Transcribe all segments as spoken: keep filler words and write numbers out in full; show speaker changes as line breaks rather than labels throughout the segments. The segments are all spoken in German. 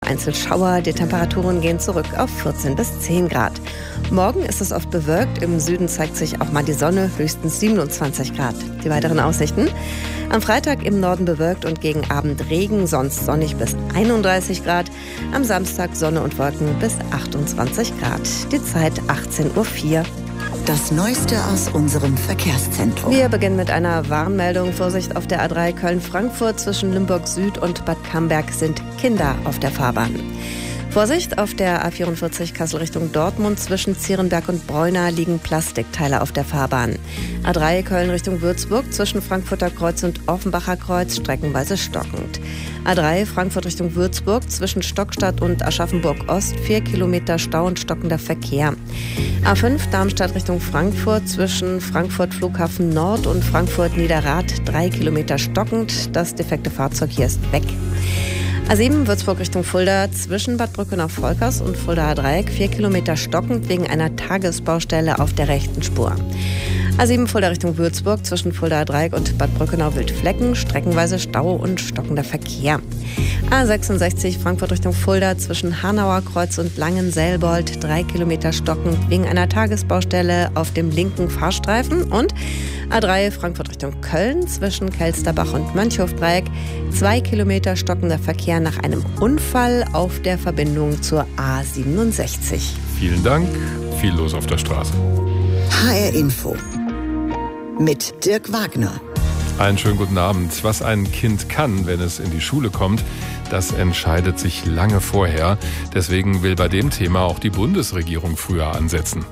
vereinzelt Schauer. Die Temperaturen gehen zurück auf vierzehn bis zehn Grad. Morgen ist es oft bewölkt. Im Süden zeigt sich auch mal die Sonne, höchstens siebenundzwanzig Grad. Die weiteren Aussichten: Am Freitag im Norden bewölkt und gegen Abend Regen, sonst sonnig bis einunddreißig Grad. Am Samstag Sonne und Wolken bis achtundzwanzig Grad. Die Zeit achtzehn Uhr vier.
Das Neueste aus unserem Verkehrszentrum.
Wir beginnen mit einer Warnmeldung. Vorsicht auf der A drei Köln-Frankfurt. Zwischen Limburg Süd und Bad Camberg sind Kinder auf der Fahrbahn. Vorsicht auf der A vierundvierzig Kassel Richtung Dortmund. Zwischen Zierenberg und Breuna liegen Plastikteile auf der Fahrbahn. A drei Köln Richtung Würzburg. Zwischen Frankfurter Kreuz und Offenbacher Kreuz streckenweise stockend. A drei Frankfurt Richtung Würzburg. Zwischen Stockstadt und Aschaffenburg Ost vier Kilometer Stau und stockender Verkehr. A fünf Darmstadt Richtung Frankfurt. Zwischen Frankfurt Flughafen Nord und Frankfurt Niederrad drei Kilometer stockend. Das defekte Fahrzeug hier ist weg. A sieben Würzburg Richtung Fulda. Zwischen Bad Brückenau-Volkers und Fuldaer Dreieck vier Kilometer stockend wegen einer Tagesbaustelle auf der rechten Spur. A sieben Fulda Richtung Würzburg. Zwischen Fuldaer Dreieck und Bad Brückenau-Wildflecken streckenweise Stau und stockender Verkehr. A sechsundsechzig Frankfurt Richtung Fulda. Zwischen Hanauer Kreuz und Langenselbold drei Kilometer stockend wegen einer Tagesbaustelle auf dem linken Fahrstreifen. Und A drei Frankfurt Richtung Köln. Zwischen Kelsterbach und Mönchhof-Dreieck zwei Kilometer stockender Verkehr nach einem Unfall auf der Verbindung zur A siebenundsechzig.
Vielen Dank. Viel los auf der Straße.
H R Info mit Dirk Wagner.
Einen schönen guten Abend. Was ein Kind kann, wenn es in die Schule kommt, das entscheidet sich lange vorher. Deswegen will bei dem Thema auch die Bundesregierung früher ansetzen.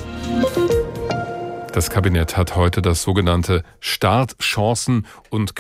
Das Kabinett hat heute das sogenannte Startchancen- und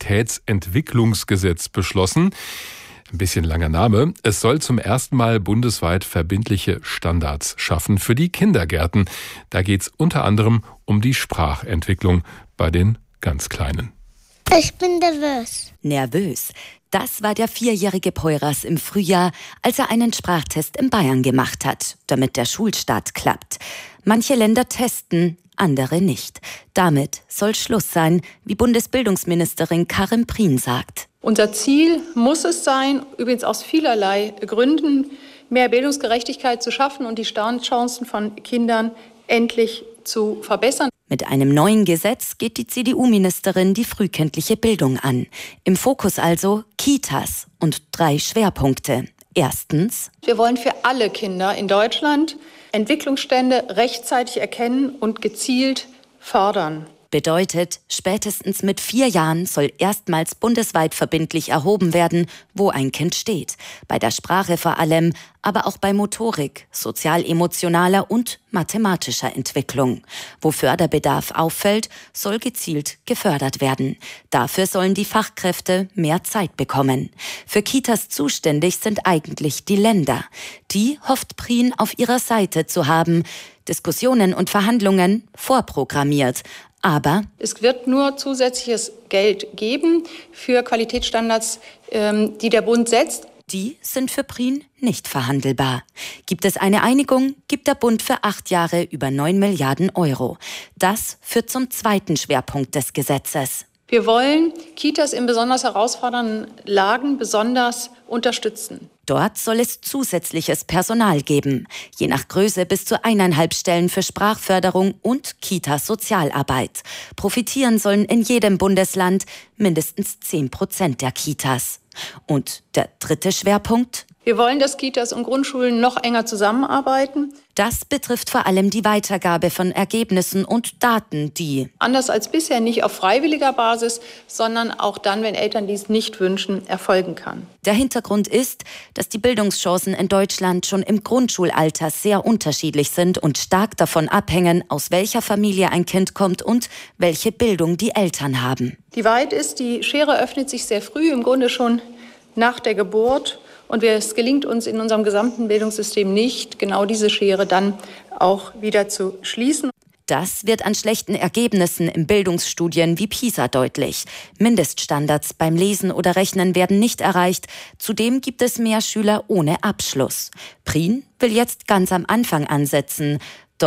Qualitätsentwicklungsgesetz beschlossen. Ein bisschen langer Name. Es soll zum ersten Mal bundesweit verbindliche Standards schaffen für die Kindergärten. Da geht es unter anderem um die Sprachentwicklung bei den ganz Kleinen.
Ich bin nervös.
Nervös. Das war der vierjährige Poyraz im Frühjahr, als er einen Sprachtest in Bayern gemacht hat, damit der Schulstart klappt. Manche Länder testen, andere nicht. Damit soll Schluss sein, wie Bundesbildungsministerin Karin Prien sagt.
Unser Ziel muss es sein, übrigens aus vielerlei Gründen, mehr Bildungsgerechtigkeit zu schaffen und die Startchancen von Kindern endlich zu verbessern.
Mit einem neuen Gesetz geht die C D U-Ministerin die frühkindliche Bildung an. Im Fokus also Kitas und drei Schwerpunkte. Erstens:
Wir wollen für alle Kinder in Deutschland Entwicklungsstände rechtzeitig erkennen und gezielt fördern.
Bedeutet, spätestens mit vier Jahren soll erstmals bundesweit verbindlich erhoben werden, wo ein Kind steht. Bei der Sprache vor allem, aber auch bei Motorik, sozial-emotionaler und mathematischer Entwicklung. Wo Förderbedarf auffällt, soll gezielt gefördert werden. Dafür sollen die Fachkräfte mehr Zeit bekommen. Für Kitas zuständig sind eigentlich die Länder. Die hofft Prien auf ihrer Seite zu haben. Diskussionen und Verhandlungen vorprogrammiert. Aber
es wird nur zusätzliches Geld geben für Qualitätsstandards, ähm, die der Bund setzt.
Die sind für Prien nicht verhandelbar. Gibt es eine Einigung, gibt der Bund für acht Jahre über neun Milliarden Euro. Das führt zum zweiten Schwerpunkt des Gesetzes.
Wir wollen Kitas in besonders herausfordernden Lagen besonders unterstützen.
Dort soll es zusätzliches Personal geben, je nach Größe bis zu eineinhalb Stellen für Sprachförderung und Kita-Sozialarbeit. Profitieren sollen in jedem Bundesland mindestens zehn Prozent der Kitas. Und der dritte Schwerpunkt?
Wir wollen, dass Kitas und Grundschulen noch enger zusammenarbeiten.
Das betrifft vor allem die Weitergabe von Ergebnissen und Daten, die
anders als bisher nicht auf freiwilliger Basis, sondern auch dann, wenn Eltern dies nicht wünschen, erfolgen kann.
Der Hintergrund ist, dass die Bildungschancen in Deutschland schon im Grundschulalter sehr unterschiedlich sind und stark davon abhängen, aus welcher Familie ein Kind kommt und welche Bildung die Eltern haben.
Die Wahrheit ist, die Schere öffnet sich sehr früh, im Grunde schon nach der Geburt. Und es gelingt uns in unserem gesamten Bildungssystem nicht, genau diese Schere dann auch wieder zu schließen.
Das wird an schlechten Ergebnissen in Bildungsstudien wie PISA deutlich. Mindeststandards beim Lesen oder Rechnen werden nicht erreicht. Zudem gibt es mehr Schüler ohne Abschluss. Prien will jetzt ganz am Anfang ansetzen. Doch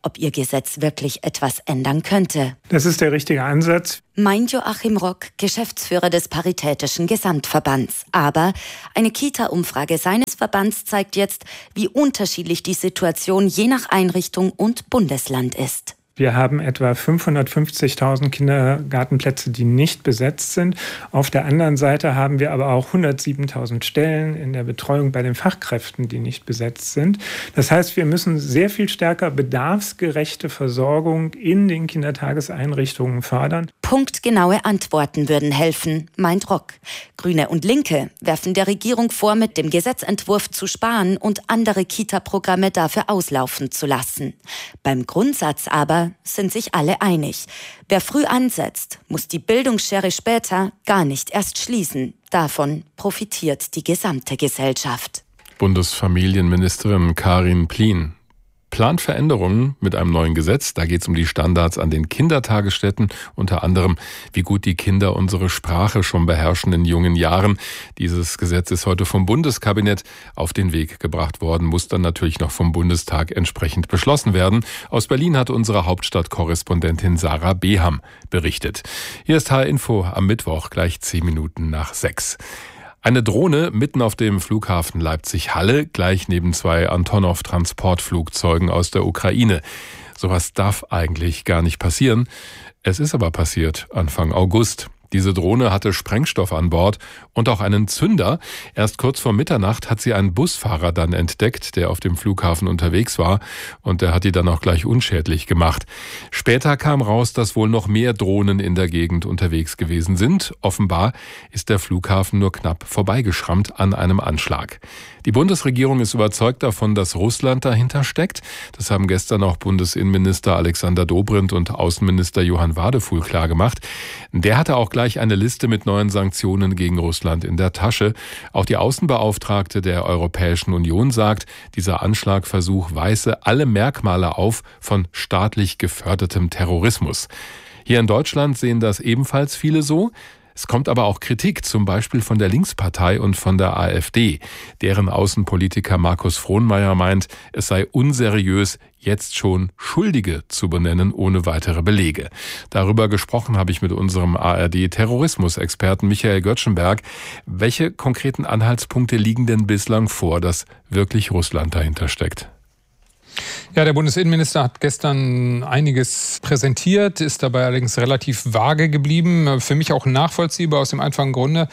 ob ihr Gesetz wirklich etwas ändern könnte.
Das ist der richtige Ansatz,
meint Joachim Rock, Geschäftsführer des Paritätischen Gesamtverbands. Aber eine Kita-Umfrage seines Verbands zeigt jetzt, wie unterschiedlich die Situation je nach Einrichtung und Bundesland ist.
Wir haben etwa fünfhundertfünfzigtausend Kindergartenplätze, die nicht besetzt sind. Auf der anderen Seite haben wir aber auch hundertsiebentausend Stellen in der Betreuung bei den Fachkräften, die nicht besetzt sind. Das heißt, wir müssen sehr viel stärker bedarfsgerechte Versorgung in den Kindertageseinrichtungen fördern.
Punktgenaue Antworten würden helfen, meint Rock. Grüne und Linke werfen der Regierung vor, mit dem Gesetzentwurf zu sparen und andere Kita-Programme dafür auslaufen zu lassen. Beim Grundsatz aber sind sich alle einig. Wer früh ansetzt, muss die Bildungsschere später gar nicht erst schließen. Davon profitiert die gesamte Gesellschaft.
Bundesfamilienministerin Karin Plien plant Veränderungen mit einem neuen Gesetz. Da geht es um die Standards an den Kindertagesstätten, unter anderem, wie gut die Kinder unsere Sprache schon beherrschen in jungen Jahren. Dieses Gesetz ist heute vom Bundeskabinett auf den Weg gebracht worden, muss dann natürlich noch vom Bundestag entsprechend beschlossen werden. Aus Berlin hat unsere Hauptstadtkorrespondentin Sarah Beham berichtet. Hier ist H R-Info am Mittwoch, gleich zehn Minuten nach sechs. Eine Drohne mitten auf dem Flughafen Leipzig-Halle, gleich neben zwei Antonov-Transportflugzeugen aus der Ukraine. Sowas darf eigentlich gar nicht passieren. Es ist aber passiert, Anfang August. Diese Drohne hatte Sprengstoff an Bord und auch einen Zünder. Erst kurz vor Mitternacht hat sie einen Busfahrer dann entdeckt, der auf dem Flughafen unterwegs war, und der hat die dann auch gleich unschädlich gemacht. Später kam raus, dass wohl noch mehr Drohnen in der Gegend unterwegs gewesen sind. Offenbar ist der Flughafen nur knapp vorbeigeschrammt an einem Anschlag. Die Bundesregierung ist überzeugt davon, dass Russland dahinter steckt. Das haben gestern auch Bundesinnenminister Alexander Dobrindt und Außenminister Johann Wadefuhl klargemacht. Der hatte auch gleich eine Liste mit neuen Sanktionen gegen Russland in der Tasche. Auch die Außenbeauftragte der Europäischen Union sagt, dieser Anschlagversuch weise alle Merkmale auf von staatlich gefördertem Terrorismus. Hier in Deutschland sehen das ebenfalls viele so. Es kommt aber auch Kritik, zum Beispiel von der Linkspartei und von der AfD. Deren Außenpolitiker Markus Frohnmayer meint, es sei unseriös, jetzt schon Schuldige zu benennen, ohne weitere Belege. Darüber gesprochen habe ich mit unserem A R D-Terrorismusexperten Michael Göttschenberg. Welche konkreten Anhaltspunkte liegen denn bislang vor, dass wirklich Russland dahinter steckt?
Ja, der Bundesinnenminister hat gestern einiges präsentiert, ist dabei allerdings relativ vage geblieben. Für mich auch nachvollziehbar aus dem einfachen Grunde,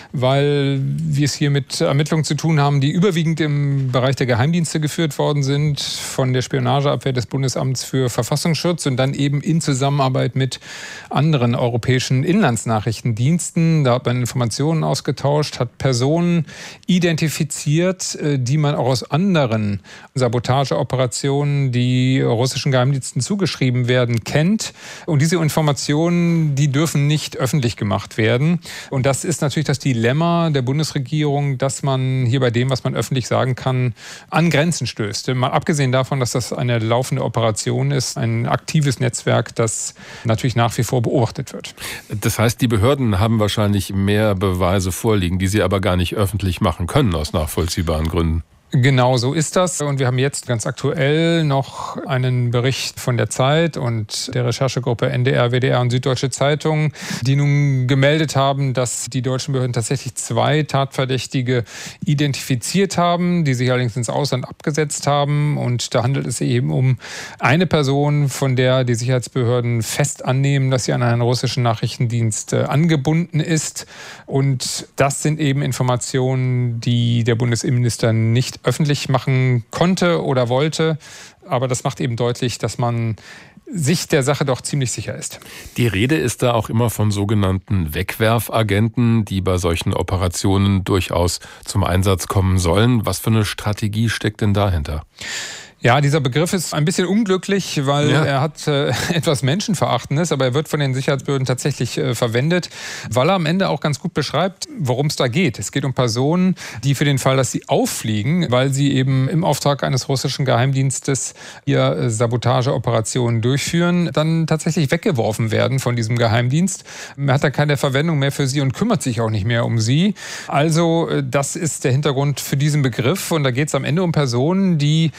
weil wir es hier mit Ermittlungen zu tun haben, die überwiegend im Bereich der Geheimdienste geführt worden sind, von der Spionageabwehr des Bundesamts für Verfassungsschutz und dann eben in Zusammenarbeit mit anderen europäischen Inlandsnachrichtendiensten. Da hat man Informationen ausgetauscht, hat Personen identifiziert, die man auch aus anderen Sabotageoperationen, die russischen Geheimdiensten zugeschrieben werden, kennt. Und diese Informationen, die dürfen nicht öffentlich gemacht werden. Und das ist natürlich das Dilemma der Bundesregierung, dass man hier bei dem, was man öffentlich sagen kann, an Grenzen stößt. Mal abgesehen davon, dass das eine laufende Operation ist, ein aktives Netzwerk, das natürlich nach wie vor beobachtet wird.
Das heißt, die Behörden haben wahrscheinlich mehr Beweise vorliegen, die sie aber gar nicht öffentlich machen können, aus nachvollziehbaren Gründen.
Genau so ist das. Und wir haben jetzt ganz aktuell noch einen Bericht von der Zeit und der Recherchegruppe N D R, W D R und Süddeutsche Zeitung, die nun gemeldet haben, dass die deutschen Behörden tatsächlich zwei Tatverdächtige identifiziert haben, die sich allerdings ins Ausland abgesetzt haben. Und da handelt es eben um eine Person, von der die Sicherheitsbehörden fest annehmen, dass sie an einen russischen Nachrichtendienst angebunden ist. Und das sind eben Informationen, die der Bundesinnenminister nicht öffentlich machen konnte oder wollte. Aber das macht eben deutlich, dass man sich der Sache doch ziemlich sicher ist.
Die Rede ist da auch immer von sogenannten Wegwerfagenten, die bei solchen Operationen durchaus zum Einsatz kommen sollen. Was für eine Strategie steckt denn dahinter?
Ja, dieser Begriff ist ein bisschen unglücklich, weil ja. er hat äh, etwas Menschenverachtendes, aber er wird von den Sicherheitsbehörden tatsächlich äh, verwendet, weil er am Ende auch ganz gut beschreibt, worum es da geht. Es geht um Personen, die für den Fall, dass sie auffliegen, weil sie eben im Auftrag eines russischen Geheimdienstes hier äh, Sabotageoperationen durchführen, dann tatsächlich weggeworfen werden von diesem Geheimdienst. Man hat da keine Verwendung mehr für sie und kümmert sich auch nicht mehr um sie. Also äh, das ist der Hintergrund für diesen Begriff und da geht es am Ende um Personen, die bei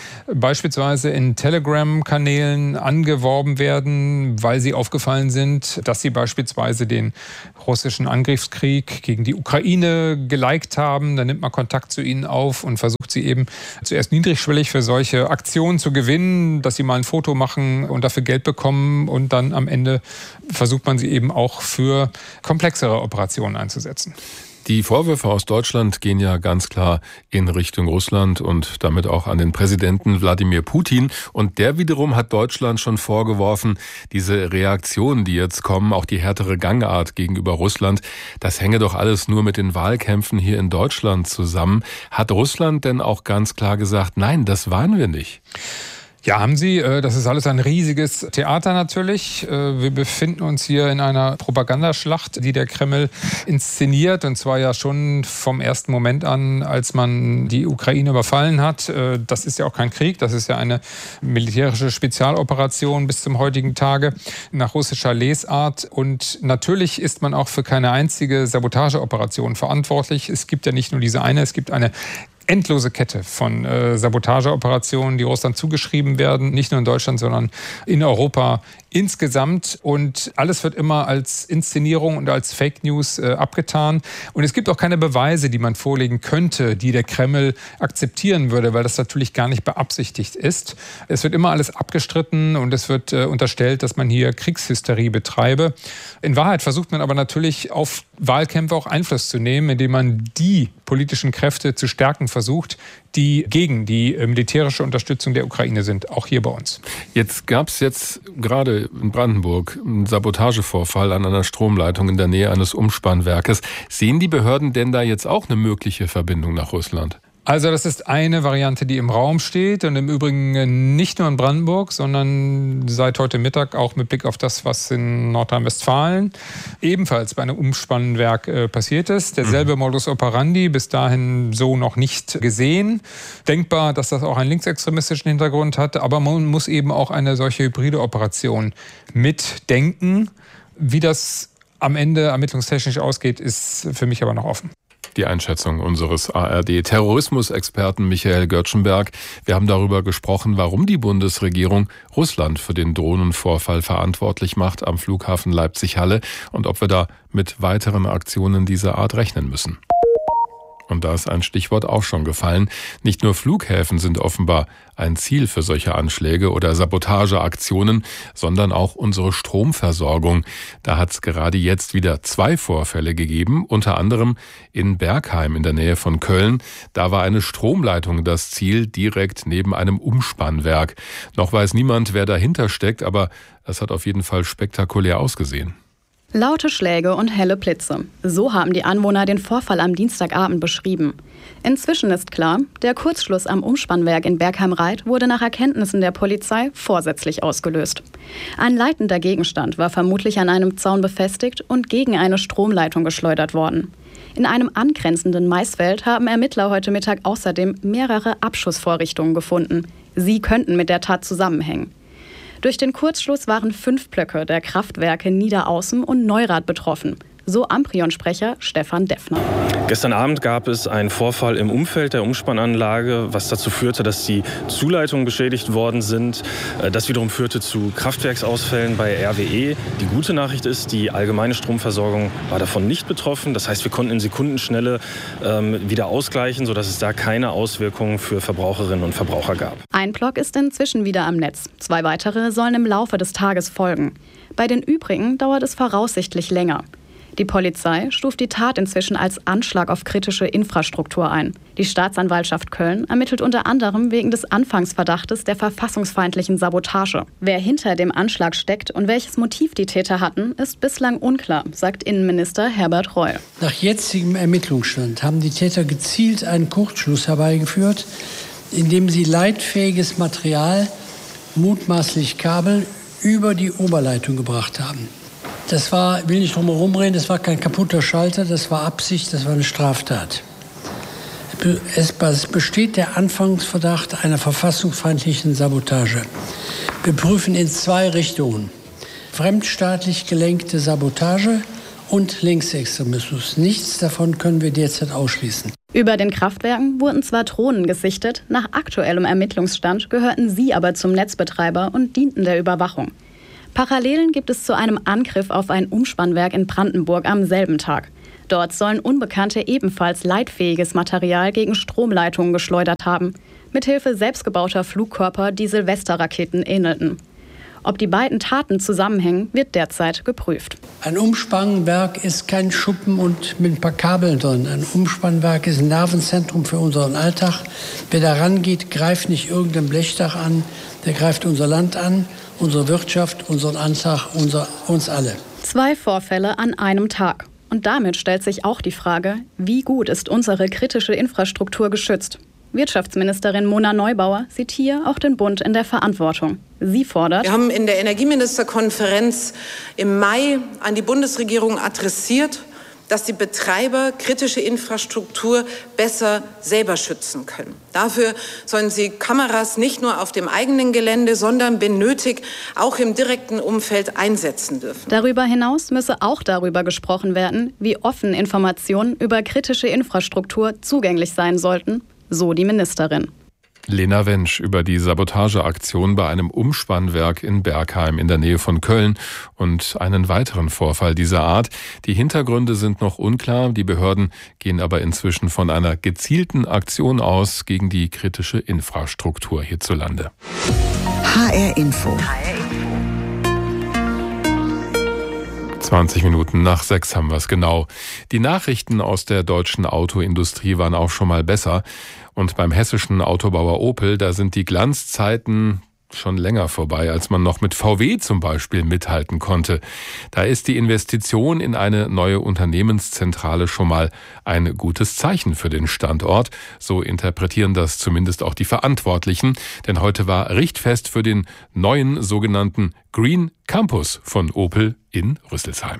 beispielsweise in Telegram-Kanälen angeworben werden, weil sie aufgefallen sind, dass sie beispielsweise den russischen Angriffskrieg gegen die Ukraine geliked haben. Dann nimmt man Kontakt zu ihnen auf und versucht sie eben zuerst niedrigschwellig für solche Aktionen zu gewinnen, dass sie mal ein Foto machen und dafür Geld bekommen, und dann am Ende versucht man sie eben auch für komplexere Operationen einzusetzen.
Die Vorwürfe aus Deutschland gehen ja ganz klar in Richtung Russland und damit auch an den Präsidenten Wladimir Putin. Und der wiederum hat Deutschland schon vorgeworfen, diese Reaktionen, die jetzt kommen, auch die härtere Gangart gegenüber Russland, das hänge doch alles nur mit den Wahlkämpfen hier in Deutschland zusammen. Hat Russland denn auch ganz klar gesagt, nein, das waren wir nicht?
Ja, haben sie. Das ist alles ein riesiges Theater natürlich. Wir befinden uns hier in einer Propagandaschlacht, die der Kreml inszeniert. Und zwar ja schon vom ersten Moment an, als man die Ukraine überfallen hat. Das ist ja auch kein Krieg, das ist ja eine militärische Spezialoperation bis zum heutigen Tage nach russischer Lesart. Und natürlich ist man auch für keine einzige Sabotageoperation verantwortlich. Es gibt ja nicht nur diese eine, es gibt eine endlose Kette von äh, Sabotageoperationen, die Russland zugeschrieben werden, nicht nur in Deutschland, sondern in Europa insgesamt. Und alles wird immer als Inszenierung und als Fake News äh, abgetan. Und es gibt auch keine Beweise, die man vorlegen könnte, die der Kreml akzeptieren würde, weil das natürlich gar nicht beabsichtigt ist. Es wird immer alles abgestritten und es wird äh, unterstellt, dass man hier Kriegshysterie betreibe. In Wahrheit versucht man aber natürlich auf Wahlkämpfe auch Einfluss zu nehmen, indem man die politischen Kräfte zu stärken versucht, die gegen die militärische Unterstützung der Ukraine sind, auch hier bei uns.
Jetzt gab es jetzt gerade in Brandenburg einen Sabotagevorfall an einer Stromleitung in der Nähe eines Umspannwerkes. Sehen die Behörden denn da jetzt auch eine mögliche Verbindung nach Russland?
Also das ist eine Variante, die im Raum steht, und im Übrigen nicht nur in Brandenburg, sondern seit heute Mittag auch mit Blick auf das, was in Nordrhein-Westfalen ebenfalls bei einem Umspannwerk äh, passiert ist. Derselbe mhm. Modus operandi, bis dahin so noch nicht gesehen. Denkbar, dass das auch einen linksextremistischen Hintergrund hat, aber man muss eben auch eine solche hybride Operation mitdenken. Wie das am Ende ermittlungstechnisch ausgeht, ist für mich aber noch offen.
Die Einschätzung unseres A R D-Terrorismusexperten Michael Göttschenberg. Wir haben darüber gesprochen, warum die Bundesregierung Russland für den Drohnenvorfall verantwortlich macht am Flughafen Leipzig-Halle und ob wir da mit weiteren Aktionen dieser Art rechnen müssen. Und da ist ein Stichwort auch schon gefallen. Nicht nur Flughäfen sind offenbar ein Ziel für solche Anschläge oder Sabotageaktionen, sondern auch unsere Stromversorgung. Da hat es gerade jetzt wieder zwei Vorfälle gegeben, unter anderem in Bergheim in der Nähe von Köln. Da war eine Stromleitung das Ziel, direkt neben einem Umspannwerk. Noch weiß niemand, wer dahinter steckt, aber es hat auf jeden Fall spektakulär ausgesehen.
Laute Schläge und helle Blitze. So haben die Anwohner den Vorfall am Dienstagabend beschrieben. Inzwischen ist klar, der Kurzschluss am Umspannwerk in Bergheim-Reit wurde nach Erkenntnissen der Polizei vorsätzlich ausgelöst. Ein leitender Gegenstand war vermutlich an einem Zaun befestigt und gegen eine Stromleitung geschleudert worden. In einem angrenzenden Maisfeld haben Ermittler heute Mittag außerdem mehrere Abschussvorrichtungen gefunden. Sie könnten mit der Tat zusammenhängen. Durch den Kurzschluss waren fünf Blöcke der Kraftwerke Niederaußen und Neurath betroffen. So Amprion-Sprecher Stefan Deffner.
Gestern Abend gab es einen Vorfall im Umfeld der Umspannanlage, was dazu führte, dass die Zuleitungen beschädigt worden sind. Das wiederum führte zu Kraftwerksausfällen bei R W E. Die gute Nachricht ist, die allgemeine Stromversorgung war davon nicht betroffen. Das heißt, wir konnten in Sekundenschnelle ähm, wieder ausgleichen, sodass es da keine Auswirkungen für Verbraucherinnen und Verbraucher gab.
Ein Block ist inzwischen wieder am Netz. Zwei weitere sollen im Laufe des Tages folgen. Bei den übrigen dauert es voraussichtlich länger. Die Polizei stuft die Tat inzwischen als Anschlag auf kritische Infrastruktur ein. Die Staatsanwaltschaft Köln ermittelt unter anderem wegen des Anfangsverdachtes der verfassungsfeindlichen Sabotage. Wer hinter dem Anschlag steckt und welches Motiv die Täter hatten, ist bislang unklar, sagt Innenminister Herbert Reul.
Nach jetzigem Ermittlungsstand haben die Täter gezielt einen Kurzschluss herbeigeführt, indem sie leitfähiges Material, mutmaßlich Kabel, über die Oberleitung gebracht haben. Das war, ich will nicht drum herum reden, das war kein kaputter Schalter, das war Absicht, das war eine Straftat. Es besteht der Anfangsverdacht einer verfassungsfeindlichen Sabotage. Wir prüfen in zwei Richtungen: fremdstaatlich gelenkte Sabotage und Linksextremismus. Nichts davon können wir derzeit ausschließen.
Über den Kraftwerken wurden zwar Drohnen gesichtet, nach aktuellem Ermittlungsstand gehörten sie aber zum Netzbetreiber und dienten der Überwachung. Parallelen gibt es zu einem Angriff auf ein Umspannwerk in Brandenburg am selben Tag. Dort sollen Unbekannte ebenfalls leitfähiges Material gegen Stromleitungen geschleudert haben, mithilfe selbstgebauter Flugkörper, die Silvesterraketen ähnelten. Ob die beiden Taten zusammenhängen, wird derzeit geprüft.
Ein Umspannwerk ist kein Schuppen und mit ein paar Kabeln drin. Ein Umspannwerk ist ein Nervenzentrum für unseren Alltag. Wer da rangeht, greift nicht irgendein Blechdach an, der greift unser Land an, unsere Wirtschaft, unseren Alltag, unser, uns alle.
Zwei Vorfälle an einem Tag. Und damit stellt sich auch die Frage, wie gut ist unsere kritische Infrastruktur geschützt? Wirtschaftsministerin Mona Neubauer sieht hier auch den Bund in der Verantwortung. Sie fordert:
Wir haben in der Energieministerkonferenz im Mai an die Bundesregierung adressiert, dass die Betreiber kritische Infrastruktur besser selber schützen können. Dafür sollen sie Kameras nicht nur auf dem eigenen Gelände, sondern wenn nötig auch im direkten Umfeld einsetzen dürfen.
Darüber hinaus müsse auch darüber gesprochen werden, wie offen Informationen über kritische Infrastruktur zugänglich sein sollten, so die Ministerin.
Lena Wensch über die Sabotageaktion bei einem Umspannwerk in Bergheim in der Nähe von Köln und einen weiteren Vorfall dieser Art. Die Hintergründe sind noch unklar. Die Behörden gehen aber inzwischen von einer gezielten Aktion aus gegen die kritische Infrastruktur hierzulande.
H R Info.
zwanzig Minuten nach sechs haben wir es genau. Die Nachrichten aus der deutschen Autoindustrie waren auch schon mal besser. Und beim hessischen Autobauer Opel, da sind die Glanzzeiten schon länger vorbei, als man noch mit V W zum Beispiel mithalten konnte. Da ist die Investition in eine neue Unternehmenszentrale schon mal ein gutes Zeichen für den Standort. So interpretieren das zumindest auch die Verantwortlichen. Denn heute war Richtfest für den neuen sogenannten Green Campus von Opel in Rüsselsheim.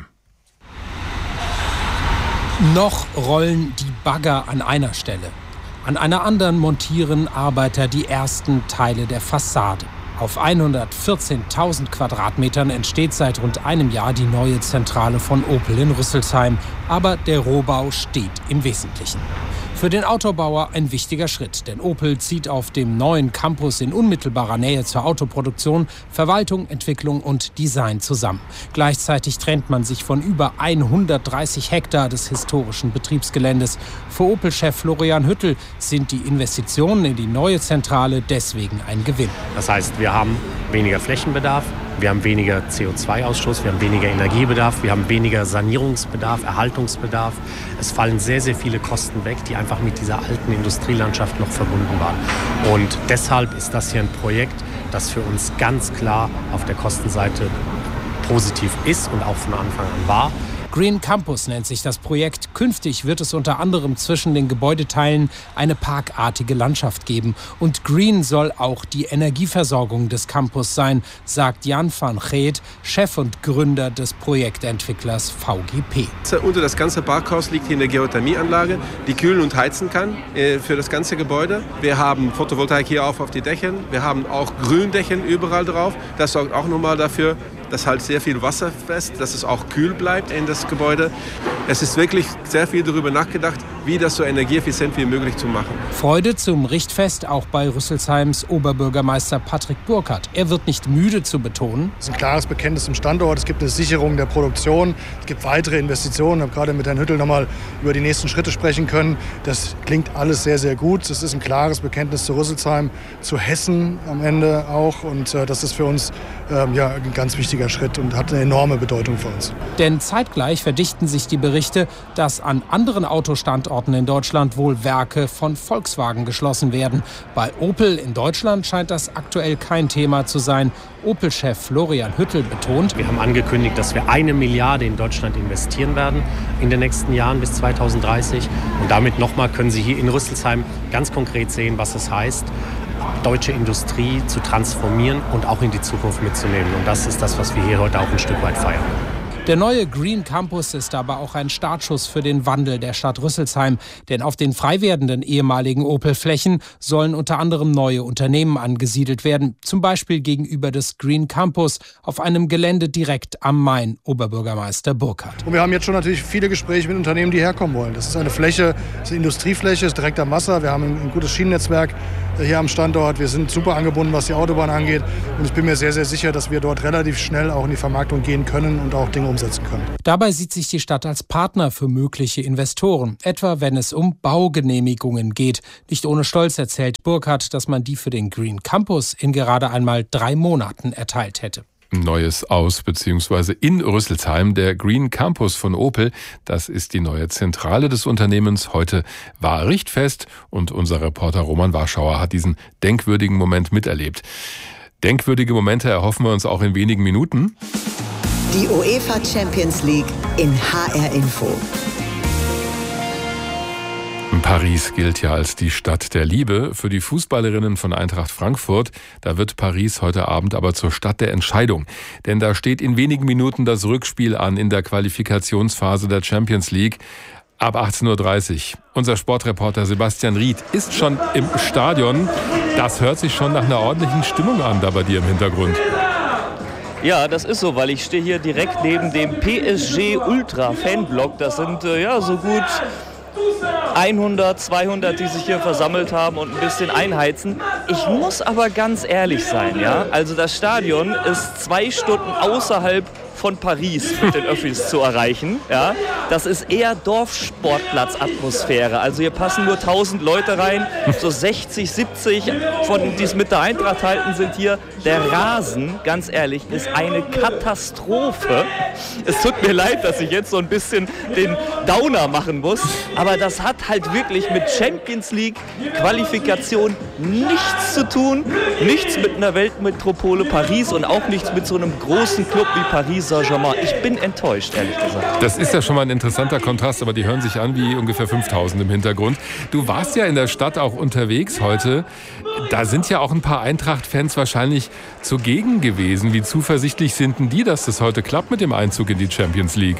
Noch rollen die Bagger an einer Stelle. An einer anderen montieren Arbeiter die ersten Teile der Fassade. Auf hundertvierzehntausend Quadratmetern entsteht seit rund einem Jahr die neue Zentrale von Opel in Rüsselsheim. Aber der Rohbau steht im Wesentlichen. Für den Autobauer ein wichtiger Schritt, denn Opel zieht auf dem neuen Campus in unmittelbarer Nähe zur Autoproduktion Verwaltung, Entwicklung und Design zusammen. Gleichzeitig trennt man sich von über hundertdreißig Hektar des historischen Betriebsgeländes. Für Opel-Chef Florian Hüttel sind die Investitionen in die neue Zentrale deswegen ein Gewinn.
Das heißt, wir haben weniger Flächenbedarf. Wir haben weniger C O zwei Ausstoß, wir haben weniger Energiebedarf, wir haben weniger Sanierungsbedarf, Erhaltungsbedarf. Es fallen sehr, sehr viele Kosten weg, die einfach mit dieser alten Industrielandschaft noch verbunden waren. Und deshalb ist das hier ein Projekt, das für uns ganz klar auf der Kostenseite positiv ist und auch von Anfang an war.
Green Campus nennt sich das Projekt. Künftig wird es unter anderem zwischen den Gebäudeteilen eine parkartige Landschaft geben. Und Green soll auch die Energieversorgung des Campus sein, sagt Jan van Geet, Chef und Gründer des Projektentwicklers V G P.
Unter das ganze Parkhaus liegt hier eine Geothermieanlage, die kühlen und heizen kann äh, für das ganze Gebäude. Wir haben Photovoltaik hier auf, auf die Dächer. Wir haben auch Gründächen überall drauf. Das sorgt auch nochmal dafür, dass halt sehr viel Wasser fest, dass es auch kühl bleibt in das Gebäude. Es ist wirklich sehr viel darüber nachgedacht, wie das so energieeffizient wie möglich zu machen.
Freude zum Richtfest auch bei Rüsselsheims Oberbürgermeister Patrick Burkhardt. Er wird nicht müde zu betonen:
Es ist ein klares Bekenntnis zum Standort, es gibt eine Sicherung der Produktion, es gibt weitere Investitionen. Ich habe gerade mit Herrn Hüttel noch mal über die nächsten Schritte sprechen können. Das klingt alles sehr, sehr gut. Es ist ein klares Bekenntnis zu Rüsselsheim, zu Hessen am Ende auch. Und äh, das ist für uns ähm, ja, ein ganz wichtiger Schritt und hat eine enorme Bedeutung für uns.
Denn zeitgleich verdichten sich die Berichte, dass an anderen Autostandorten in Deutschland wohl Werke von Volkswagen geschlossen werden. Bei Opel in Deutschland scheint das aktuell kein Thema zu sein. Opel-Chef Florian Hüttel betont:
Wir haben angekündigt, dass wir eine Milliarde in Deutschland investieren werden in den nächsten Jahren bis zweitausenddreißig. Und damit nochmal können Sie hier in Rüsselsheim ganz konkret sehen, was es heißt, deutsche Industrie zu transformieren und auch in die Zukunft mitzunehmen. Und das ist das, was wir hier heute auch ein Stück weit feiern.
Der neue Green Campus ist aber auch ein Startschuss für den Wandel der Stadt Rüsselsheim. Denn auf den frei werdenden ehemaligen Opel-Flächen sollen unter anderem neue Unternehmen angesiedelt werden. Zum Beispiel gegenüber des Green Campus auf einem Gelände direkt am Main, Oberbürgermeister Burkhardt.
Und wir haben jetzt schon natürlich viele Gespräche mit Unternehmen, die herkommen wollen. Das ist eine Fläche, das ist eine Industriefläche, ist direkt am Wasser. Wir haben ein, ein gutes Schienennetzwerk hier am Standort. Wir sind super angebunden, was die Autobahn angeht. Und ich bin mir sehr, sehr sicher, dass wir dort relativ schnell auch in die Vermarktung gehen können und auch Dinge umsetzen können.
Dabei sieht sich die Stadt als Partner für mögliche Investoren, etwa wenn es um Baugenehmigungen geht. Nicht ohne Stolz erzählt Burkhardt, dass man die für den Green Campus in gerade einmal drei Monaten erteilt hätte.
Neues aus bzw. in Rüsselsheim, der Green Campus von Opel. Das ist die neue Zentrale des Unternehmens. Heute war Richtfest und unser Reporter Roman Warschauer hat diesen denkwürdigen Moment miterlebt. Denkwürdige Momente erhoffen wir uns auch in wenigen Minuten.
Die UEFA Champions League in H R Info.
Paris gilt ja als die Stadt der Liebe. Für die Fußballerinnen von Eintracht Frankfurt, da wird Paris heute Abend aber zur Stadt der Entscheidung. Denn da steht in wenigen Minuten das Rückspiel an in der Qualifikationsphase der Champions League. Ab achtzehn Uhr dreißig. Unser Sportreporter Sebastian Ried ist schon im Stadion. Das hört sich schon nach einer ordentlichen Stimmung an, da bei dir im Hintergrund.
Ja, das ist so, weil ich stehe hier direkt neben dem P S G Ultra Fanblock. Das sind äh, ja so gut hundert, zweihundert, die sich hier versammelt haben und ein bisschen einheizen. Ich muss aber ganz ehrlich sein, ja. Also das Stadion ist zwei Stunden außerhalb von Paris mit den Öffis zu erreichen. Ja. Das ist eher Dorfsportplatz-Atmosphäre. Also hier passen nur tausend Leute rein, so sechzig, siebzig von die es mit der Eintracht halten, sind hier. Der Rasen, ganz ehrlich, ist eine Katastrophe. Es tut mir leid, dass ich jetzt so ein bisschen den Downer machen muss, aber das hat halt wirklich mit Champions League Qualifikation nichts zu tun, nichts mit einer Weltmetropole Paris und auch nichts mit so einem großen Club wie Paris Saint-Germain. Ich bin enttäuscht, ehrlich gesagt.
Das ist ja schon mal ein interessanter Kontrast, aber die hören sich an wie ungefähr fünftausend im Hintergrund. Du warst ja in der Stadt auch unterwegs heute. Da sind ja auch ein paar Eintracht-Fans wahrscheinlich zugegen gewesen. Wie zuversichtlich sind denn die, dass das heute klappt mit dem Einzug in die Champions League?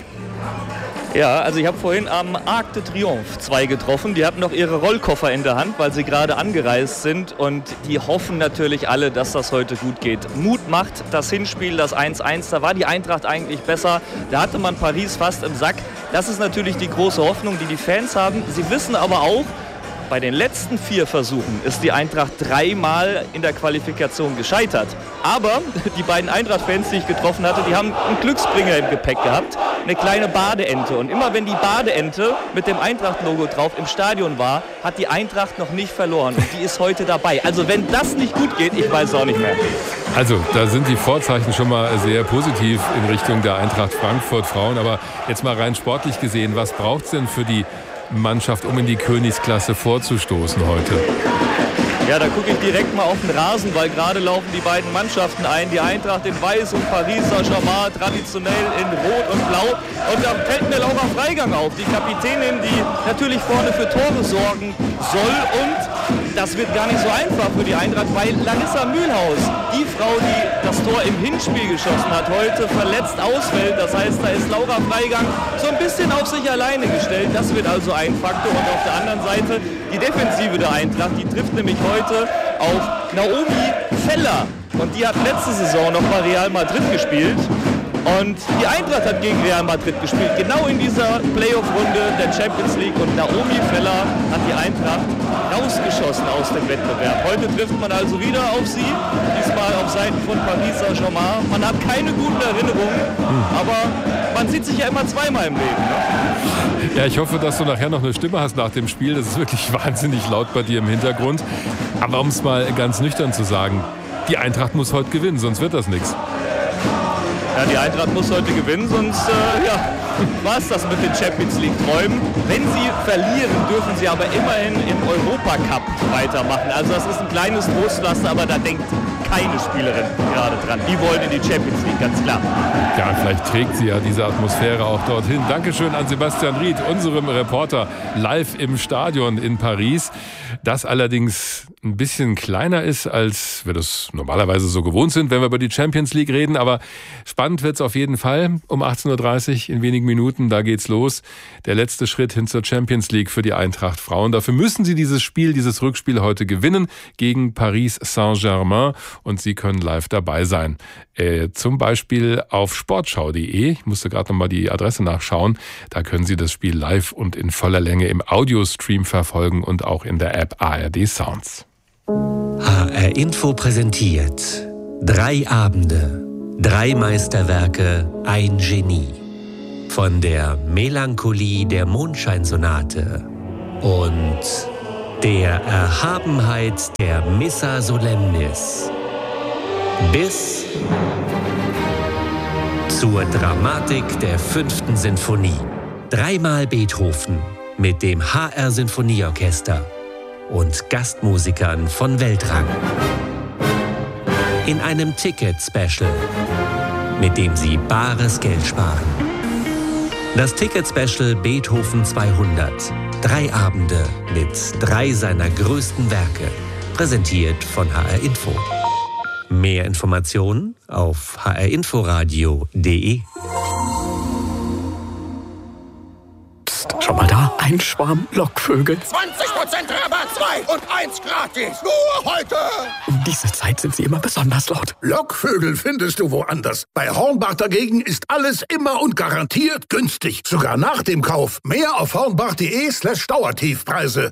Ja, also ich habe vorhin am Arc de Triomphe zwei getroffen. Die hatten noch ihre Rollkoffer in der Hand, weil sie gerade angereist sind. Und die hoffen natürlich alle, dass das heute gut geht. Mut macht das Hinspiel, das eins eins. Da war die Eintracht eigentlich besser. Da hatte man Paris fast im Sack. Das ist natürlich die große Hoffnung, die die Fans haben. Sie wissen aber auch, bei den letzten vier Versuchen ist die Eintracht dreimal in der Qualifikation gescheitert. Aber die beiden Eintracht-Fans, die ich getroffen hatte, die haben einen Glücksbringer im Gepäck gehabt. Eine kleine Badeente. Und immer wenn die Badeente mit dem Eintracht-Logo drauf im Stadion war, hat die Eintracht noch nicht verloren. Und die ist heute dabei. Also wenn das nicht gut geht, ich weiß es auch nicht mehr.
Also da sind die Vorzeichen schon mal sehr positiv in Richtung der Eintracht Frankfurt Frauen. Aber jetzt mal rein sportlich gesehen, was braucht es denn für die Mannschaft, um in die Königsklasse vorzustoßen heute?
Ja, da gucke ich direkt mal auf den Rasen, weil gerade laufen die beiden Mannschaften ein. Die Eintracht in Weiß und Paris Saint-Germain traditionell in Rot und Blau. Und da fällt mir Laura Freigang auf, die Kapitänin, die natürlich vorne für Tore sorgen soll. Und das wird gar nicht so einfach für die Eintracht, weil Larissa Mühlhaus, die Frau, die das Tor im Hinspiel geschossen hat, heute verletzt ausfällt. Das heißt, da ist Laura Freigang so ein bisschen auf sich alleine gestellt. Das wird also ein Faktor. Und auf der anderen Seite die Defensive der Eintracht, die trifft nämlich heute auf Naomi Feller. Und die hat letzte Saison noch bei Real Madrid gespielt. Und die Eintracht hat gegen Real Madrid gespielt, genau in dieser Playoff-Runde der Champions League. Und Naomi Feller hat die Eintracht rausgeschossen aus dem Wettbewerb. Heute trifft man also wieder auf sie, diesmal auf Seiten von Paris Saint-Germain. Man hat keine guten Erinnerungen, aber man sieht sich ja immer zweimal im Leben. Ne?
Ja, ich hoffe, dass du nachher noch eine Stimme hast nach dem Spiel. Das ist wirklich wahnsinnig laut bei dir im Hintergrund. Aber um es mal ganz nüchtern zu sagen, die Eintracht muss heute gewinnen, sonst wird das nichts.
Ja, die Eintracht muss heute gewinnen, sonst äh, ja, war es das mit den Champions League-Träumen. Wenn sie verlieren, dürfen sie aber immerhin im Europacup weitermachen. Also das ist ein kleines Trostpflaster, aber da denkt keine Spielerin gerade dran. Die wollen in die Champions League, ganz klar.
Ja, vielleicht trägt sie ja diese Atmosphäre auch dorthin. Dankeschön an Sebastian Ried, unserem Reporter live im Stadion in Paris. Das allerdings ein bisschen kleiner ist, als wir das normalerweise so gewohnt sind, wenn wir über die Champions League reden. Aber spannend wird's auf jeden Fall um achtzehn Uhr dreißig in wenigen Minuten. Da geht's los. Der letzte Schritt hin zur Champions League für die Eintracht Frauen. Dafür müssen sie dieses Spiel, dieses Rückspiel heute gewinnen gegen Paris Saint-Germain. Und Sie können live dabei sein. Äh, zum Beispiel auf sportschau punkt de. Ich musste gerade nochmal die Adresse nachschauen. Da können Sie das Spiel live und in voller Länge im Audiostream verfolgen und auch in der App A R D Sounds.
H R Info präsentiert drei Abende, drei Meisterwerke, ein Genie. Von der Melancholie der Mondscheinsonate und der Erhabenheit der Missa Solemnis bis zur Dramatik der fünften Sinfonie. Dreimal Beethoven mit dem H R Sinfonieorchester und Gastmusikern von Weltrang. In einem Ticket-Special, mit dem Sie bares Geld sparen. Das Ticket-Special Beethoven zweihundert. Drei Abende mit drei seiner größten Werke. Präsentiert von H R Info. Mehr Informationen auf h r inforadio punkt de.
Schon mal da? Ein Schwarm Lockvögel.
zwanzig Prozent Rabatt, zwei und eins gratis. Nur heute.
Um diese Zeit sind sie immer besonders laut.
Lockvögel findest du woanders. Bei Hornbach dagegen ist alles immer und garantiert günstig. Sogar nach dem Kauf. Mehr auf hornbach punkt de slash Dauertiefpreise.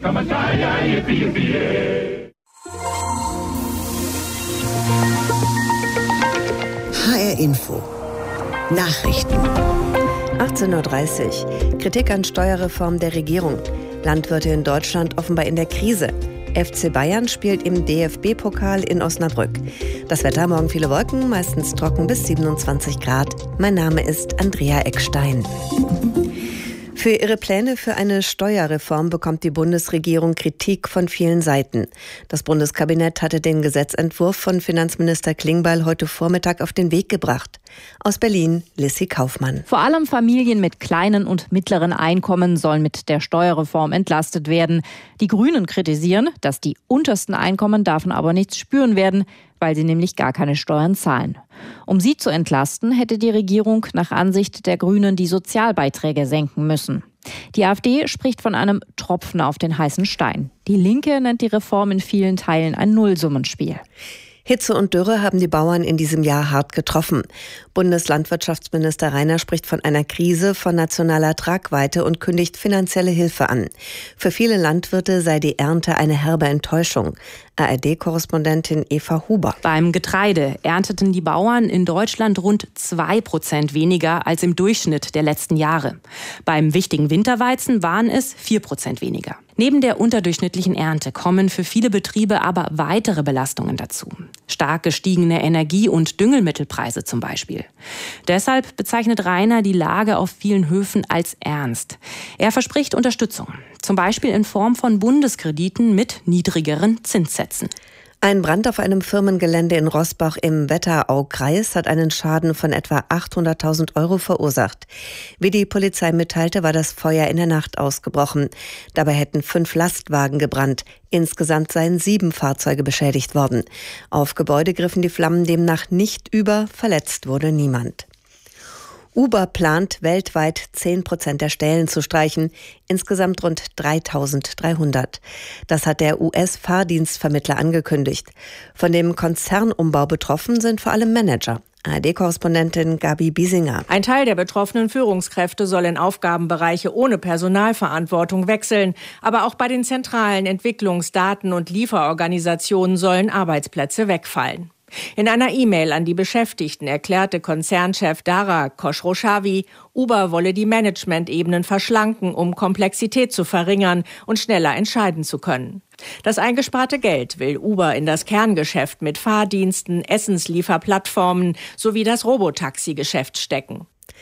H R Info. Nachrichten.
achtzehn Uhr dreißig. Kritik an Steuerreform der Regierung. Landwirte in Deutschland offenbar in der Krise. F C Bayern spielt im D F B-Pokal in Osnabrück. Das Wetter, morgen viele Wolken, meistens trocken bis siebenundzwanzig Grad. Mein Name ist Andrea Eckstein. Für ihre Pläne für eine Steuerreform bekommt die Bundesregierung Kritik von vielen Seiten. Das Bundeskabinett hatte den Gesetzentwurf von Finanzminister Klingbeil heute Vormittag auf den Weg gebracht. Aus Berlin, Lissy Kaufmann.
Vor allem Familien mit kleinen und mittleren Einkommen sollen mit der Steuerreform entlastet werden. Die Grünen kritisieren, dass die untersten Einkommen davon aber nichts spüren werden, weil sie nämlich gar keine Steuern zahlen. Um sie zu entlasten, hätte die Regierung nach Ansicht der Grünen die Sozialbeiträge senken müssen. Die AfD spricht von einem Tropfen auf den heißen Stein. Die Linke nennt die Reform in vielen Teilen ein Nullsummenspiel.
Hitze und Dürre haben die Bauern in diesem Jahr hart getroffen. Bundeslandwirtschaftsminister Reiner spricht von einer Krise von nationaler Tragweite und kündigt finanzielle Hilfe an. Für viele Landwirte sei die Ernte eine herbe Enttäuschung. A R D-Korrespondentin Eva Huber.
Beim Getreide ernteten die Bauern in Deutschland rund zwei Prozent weniger als im Durchschnitt der letzten Jahre. Beim wichtigen Winterweizen waren es vier Prozent weniger. Neben der unterdurchschnittlichen Ernte kommen für viele Betriebe aber weitere Belastungen dazu. Stark gestiegene Energie- und Düngemittelpreise zum Beispiel. Deshalb bezeichnet Reiner die Lage auf vielen Höfen als ernst. Er verspricht Unterstützung, zum Beispiel in Form von Bundeskrediten mit niedrigeren Zinssätzen.
Ein Brand auf einem Firmengelände in Roßbach im Wetteraukreis hat einen Schaden von etwa achthunderttausend Euro verursacht. Wie die Polizei mitteilte, war das Feuer in der Nacht ausgebrochen. Dabei hätten fünf Lastwagen gebrannt. Insgesamt seien sieben Fahrzeuge beschädigt worden. Auf Gebäude griffen die Flammen demnach nicht über, verletzt wurde niemand. Uber plant, weltweit zehn Prozent der Stellen zu streichen, insgesamt rund dreitausenddreihundert. Das hat der U S-Fahrdienstvermittler angekündigt. Von dem Konzernumbau betroffen sind vor allem Manager. A R D-Korrespondentin Gabi Biesinger.
Ein Teil der betroffenen Führungskräfte soll in Aufgabenbereiche ohne Personalverantwortung wechseln. Aber auch bei den zentralen Entwicklungs-, Daten- und Lieferorganisationen sollen Arbeitsplätze wegfallen. In einer E-Mail an die Beschäftigten erklärte Konzernchef Dara Khosrowshahi, Uber wolle die Managementebenen verschlanken, um Komplexität zu verringern und schneller entscheiden zu können. Das eingesparte Geld will Uber in das Kerngeschäft mit Fahrdiensten, Essenslieferplattformen sowie das Robotaxi-Geschäft stecken.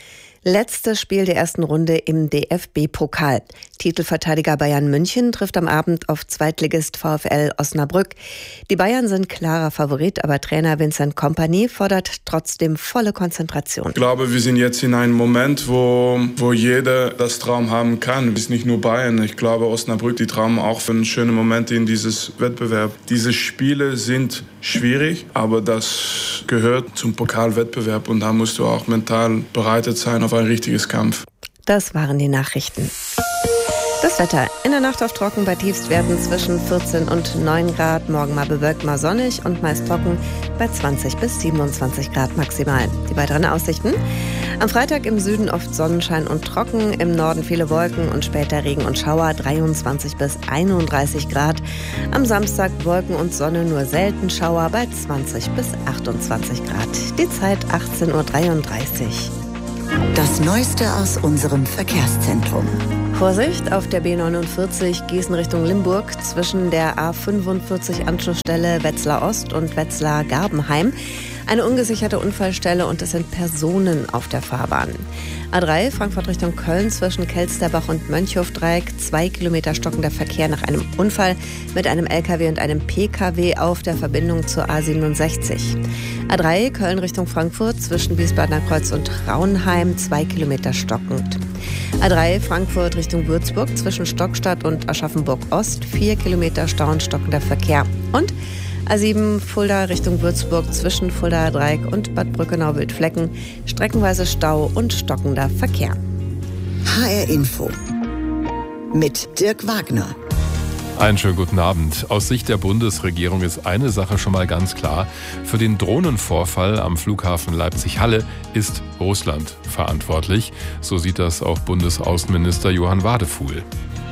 Letztes Spiel der ersten Runde im D F B-Pokal. Titelverteidiger Bayern München trifft am Abend auf Zweitligist VfL Osnabrück. Die Bayern sind klarer Favorit, aber Trainer Vincent Kompany fordert trotzdem volle Konzentration.
Ich glaube, wir sind jetzt in einem Moment, wo, wo jeder das Traum haben kann. Es ist nicht nur Bayern. Ich glaube, Osnabrück, die träumen auch von schönen Momenten in dieses Wettbewerb. Diese Spiele sind schwierig, aber das gehört zum Pokalwettbewerb und da musst du auch mental bereitet sein auf ein richtiges Kampf.
Das waren die Nachrichten. Das Wetter. In der Nacht auf trocken bei Tiefstwerten zwischen vierzehn und neun Grad. Morgen mal bewölkt, mal sonnig und meist trocken bei zwanzig bis siebenundzwanzig Grad maximal. Die weiteren Aussichten. Am Freitag im Süden oft Sonnenschein und trocken, im Norden viele Wolken und später Regen und Schauer, dreiundzwanzig bis einunddreißig Grad. Am Samstag Wolken und Sonne, nur selten Schauer bei zwanzig bis achtundzwanzig Grad. Die Zeit achtzehn Uhr dreiunddreißig.
Das Neueste aus unserem Verkehrszentrum.
Vorsicht auf der B neunundvierzig Gießen Richtung Limburg zwischen der A fünfundvierzig Anschlussstelle Wetzlar Ost und Wetzlar Garbenheim. Eine ungesicherte Unfallstelle und es sind Personen auf der Fahrbahn. A drei Frankfurt Richtung Köln zwischen Kelsterbach und Mönchhofdreieck. Zwei Kilometer stockender Verkehr nach einem Unfall mit einem L K W und einem P K W auf der Verbindung zur A siebenundsechzig. A drei Köln Richtung Frankfurt zwischen Wiesbadener Kreuz und Raunheim. Zwei Kilometer stockend. A drei Frankfurt Richtung Würzburg zwischen Stockstadt und Aschaffenburg Ost. Vier Kilometer Stau und stockender Verkehr. Und A sieben Fulda Richtung Würzburg zwischen Fuldaer Dreieck und Bad Brückenau-Wildflecken. Streckenweise Stau und stockender Verkehr.
H R Info mit Dirk Wagner.
Einen schönen guten Abend. Aus Sicht der Bundesregierung ist eine Sache schon mal ganz klar. Für den Drohnenvorfall am Flughafen Leipzig-Halle ist Russland verantwortlich. So sieht das auch Bundesaußenminister Johann Wadefuhl.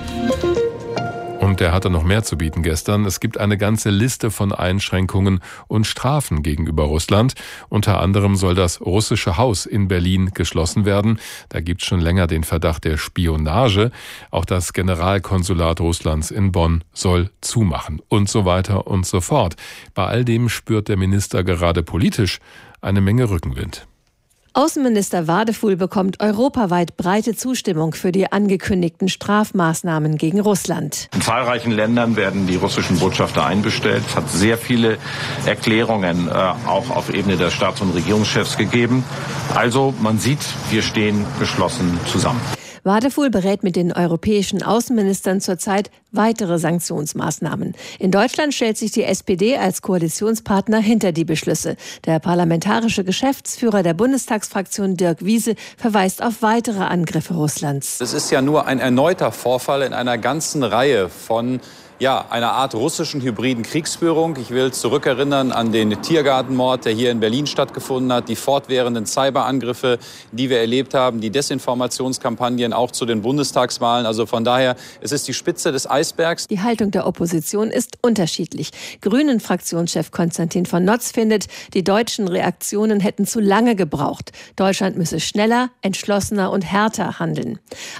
Und der hatte noch mehr zu bieten gestern. Es gibt eine ganze Liste von Einschränkungen und Strafen gegenüber Russland. Unter anderem soll das russische Haus in Berlin geschlossen werden. Da gibt es schon länger den Verdacht der Spionage. Auch das Generalkonsulat Russlands in Bonn soll zumachen und so weiter und so fort. Bei all dem spürt der Minister gerade politisch eine Menge Rückenwind.
Außenminister Wadefuhl bekommt europaweit breite Zustimmung für die angekündigten Strafmaßnahmen gegen Russland.
In zahlreichen Ländern werden die russischen Botschafter einbestellt. Es hat sehr viele Erklärungen äh, auch auf Ebene der Staats- und Regierungschefs gegeben. Also man sieht, wir stehen geschlossen zusammen.
Wadefuhl berät mit den europäischen Außenministern zurzeit weitere Sanktionsmaßnahmen. In Deutschland stellt sich die S P D als Koalitionspartner hinter die Beschlüsse. Der parlamentarische Geschäftsführer der Bundestagsfraktion Dirk Wiese verweist auf weitere Angriffe Russlands.
Es ist ja nur ein erneuter Vorfall in einer ganzen Reihe von ja, einer Art russischen hybriden Kriegsführung. Ich will zurückerinnern an den Tiergartenmord, der hier in Berlin stattgefunden hat, die fortwährenden Cyberangriffe, die wir erlebt haben, die Desinformationskampagnen auch zu den Bundestagswahlen. Also von daher, es ist die Spitze des Eisbergs.
Die Haltung der Opposition ist unterschiedlich. Grünen-Fraktionschef Konstantin von Notz findet, die deutschen Reaktionen hätten zu lange gebraucht. Deutschland müsse schneller, entschlossener und härter handeln.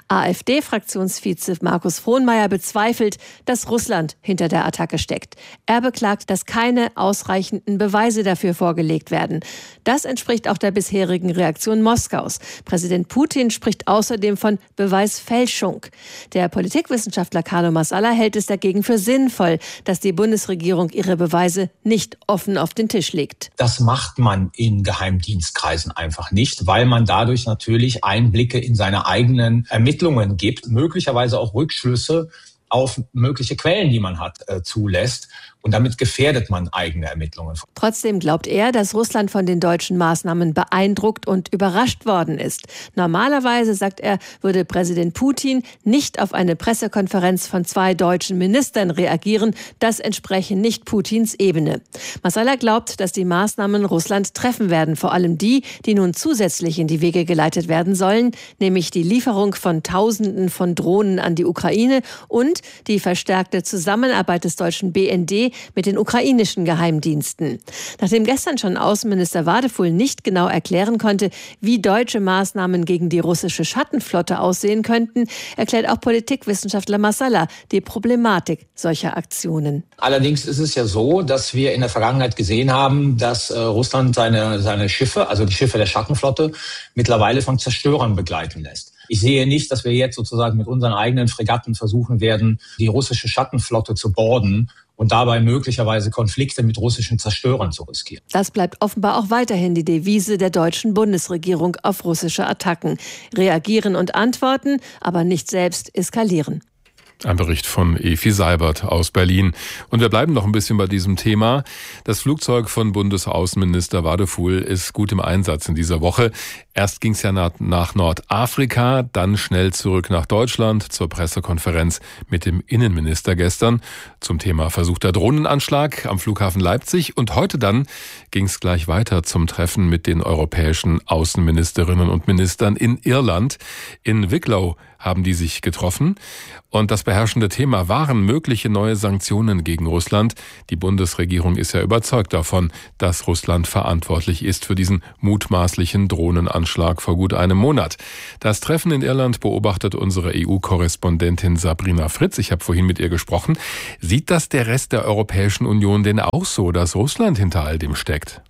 AfD-Fraktionsvize Markus Frohnmayer bezweifelt, dass Russland hinter der Attacke steckt. Er beklagt, dass keine ausreichenden Beweise dafür vorgelegt werden. Das entspricht auch der bisherigen Reaktion Moskaus. Präsident Putin spricht außerdem von Beweisfälschung. Der Politikwissenschaftler Carlo Massala hält es dagegen für sinnvoll, dass die Bundesregierung ihre Beweise nicht offen auf den Tisch legt.
Das macht man in Geheimdienstkreisen einfach nicht, weil man dadurch natürlich Einblicke in seine eigenen Ermittlungen gibt, möglicherweise auch Rückschlüsse auf mögliche Quellen, die man hat, äh, zulässt. Und damit gefährdet man eigene Ermittlungen.
Trotzdem glaubt er, dass Russland von den deutschen Maßnahmen beeindruckt und überrascht worden ist. Normalerweise, sagt er, würde Präsident Putin nicht auf eine Pressekonferenz von zwei deutschen Ministern reagieren. Das entspreche nicht Putins Ebene. Massala glaubt, dass die Maßnahmen Russland treffen werden. Vor allem die, die nun zusätzlich in die Wege geleitet werden sollen, nämlich die Lieferung von Tausenden von Drohnen an die Ukraine und die verstärkte Zusammenarbeit des deutschen B N D Dreh mit den ukrainischen Geheimdiensten. Nachdem gestern schon Außenminister Wadefuhl nicht genau erklären konnte, wie deutsche Maßnahmen gegen die russische Schattenflotte aussehen könnten, erklärt auch Politikwissenschaftler Massala die Problematik solcher Aktionen.
Allerdings ist es ja so, dass wir in der Vergangenheit gesehen haben, dass äh, Russland seine, seine Schiffe, also die Schiffe der Schattenflotte, mittlerweile von Zerstörern begleiten lässt. Ich sehe nicht, dass wir jetzt sozusagen mit unseren eigenen Fregatten versuchen werden, die russische Schattenflotte zu boarden und dabei möglicherweise Konflikte mit russischen Zerstörern zu riskieren.
Das bleibt offenbar auch weiterhin die Devise der deutschen Bundesregierung auf russische Attacken. Reagieren und antworten, aber nicht selbst eskalieren.
Ein Bericht von Efi Seibert aus Berlin. Und wir bleiben noch ein bisschen bei diesem Thema. Das Flugzeug von Bundesaußenminister Wadefuhl ist gut im Einsatz in dieser Woche. Erst ging es ja nach Nordafrika, dann schnell zurück nach Deutschland zur Pressekonferenz mit dem Innenminister gestern zum Thema versuchter Drohnenanschlag am Flughafen Leipzig. Und heute dann ging es gleich weiter zum Treffen mit den europäischen Außenministerinnen und Ministern in Irland. In Wicklow haben die sich getroffen. Und das beherrschende Thema waren mögliche neue Sanktionen gegen Russland. Die Bundesregierung ist ja überzeugt davon, dass Russland verantwortlich ist für diesen mutmaßlichen Drohnenanschlag vor gut einem Monat. Das Treffen in Irland beobachtet unsere E U-Korrespondentin Sabrina Fritz. Ich habe vorhin mit ihr gesprochen. Sieht das der Rest der Europäischen Union denn auch so, dass Russland hinter all dem steckt?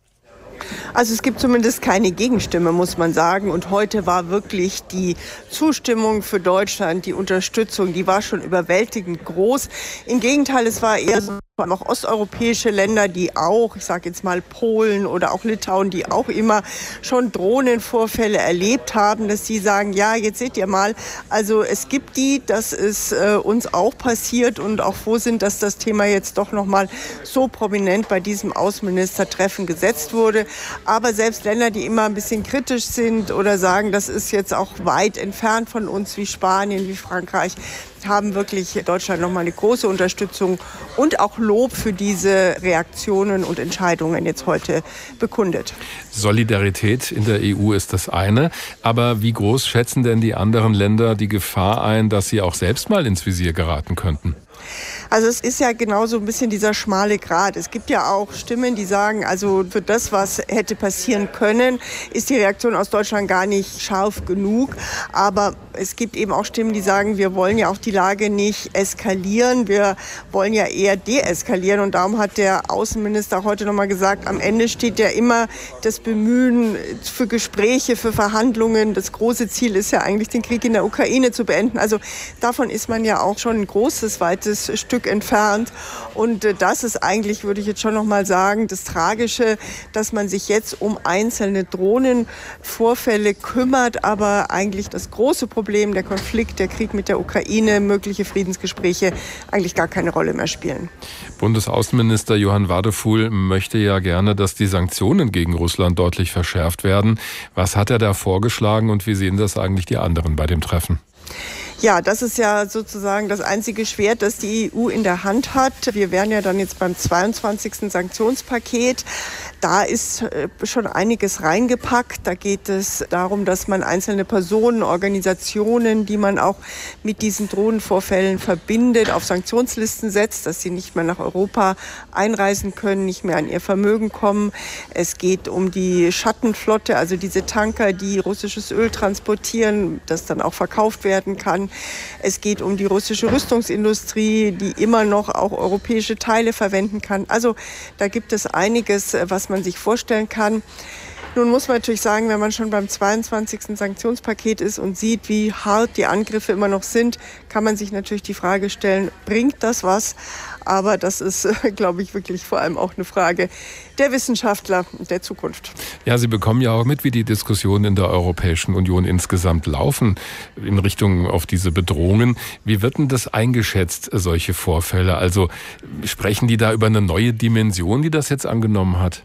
Also es gibt zumindest keine Gegenstimme, muss man sagen. Und heute war wirklich die Zustimmung für Deutschland, die Unterstützung, die war schon überwältigend groß. Im Gegenteil, es war eher so, auch osteuropäische Länder, die auch, ich sage jetzt mal Polen oder auch Litauen, die auch immer schon Drohnenvorfälle erlebt haben, dass sie sagen, ja, jetzt seht ihr mal, also es gibt die, das ist äh, uns auch passiert und auch froh sind, dass das Thema jetzt doch nochmal so prominent bei diesem Außenministertreffen gesetzt wurde. Aber selbst Länder, die immer ein bisschen kritisch sind oder sagen, das ist jetzt auch weit entfernt von uns, wie Spanien, wie Frankreich, haben wirklich Deutschland nochmal eine große Unterstützung und auch Lob für diese Reaktionen und Entscheidungen jetzt heute bekundet.
Solidarität in der E U ist das eine. Aber wie groß schätzen denn die anderen Länder die Gefahr ein, dass sie auch selbst mal ins Visier geraten könnten?
Also es ist ja genau so ein bisschen dieser schmale Grat. Es gibt ja auch Stimmen, die sagen, also für das, was hätte passieren können, ist die Reaktion aus Deutschland gar nicht scharf genug. Aber es gibt eben auch Stimmen, die sagen, wir wollen ja auch die Lage nicht eskalieren, wir wollen ja eher deeskalieren. Und darum hat der Außenminister heute nochmal gesagt, am Ende steht ja immer das Bemühen für Gespräche, für Verhandlungen. Das große Ziel ist ja eigentlich, den Krieg in der Ukraine zu beenden. Also davon ist man ja auch schon ein großes, weites Stück entfernt. Und das ist eigentlich, würde ich jetzt schon noch mal sagen, das Tragische, dass man sich jetzt um einzelne Drohnenvorfälle kümmert, aber eigentlich das große Problem, der Konflikt, der Krieg mit der Ukraine, mögliche Friedensgespräche eigentlich gar keine Rolle mehr spielen.
Bundesaußenminister Johann Wadefuhl möchte ja gerne, dass die Sanktionen gegen Russland deutlich verschärft werden. Was hat er da vorgeschlagen und wie sehen das eigentlich die anderen bei dem Treffen?
Ja, das ist ja sozusagen das einzige Schwert, das die E U in der Hand hat. Wir wären ja dann jetzt beim zweiundzwanzigsten Sanktionspaket. Da ist schon einiges reingepackt. Da geht es darum, dass man einzelne Personen, Organisationen, die man auch mit diesen Drohnenvorfällen verbindet, auf Sanktionslisten setzt, dass sie nicht mehr nach Europa einreisen können, nicht mehr an ihr Vermögen kommen. Es geht um die Schattenflotte, also diese Tanker, die russisches Öl transportieren, das dann auch verkauft werden kann. Es geht um die russische Rüstungsindustrie, die immer noch auch europäische Teile verwenden kann. Also da gibt es einiges, was man sich vorstellen kann. Nun muss man natürlich sagen, wenn man schon beim zweiundzwanzigsten Sanktionspaket ist und sieht, wie hart die Angriffe immer noch sind, kann man sich natürlich die Frage stellen, bringt das was? Aber das ist, glaube ich, wirklich vor allem auch eine Frage der Wissenschaftler der Zukunft.
Ja, Sie bekommen ja auch mit, wie die Diskussionen in der Europäischen Union insgesamt laufen in Richtung auf diese Bedrohungen. Wie wird denn das eingeschätzt, solche Vorfälle? Also sprechen die da über eine neue Dimension, die das jetzt angenommen hat?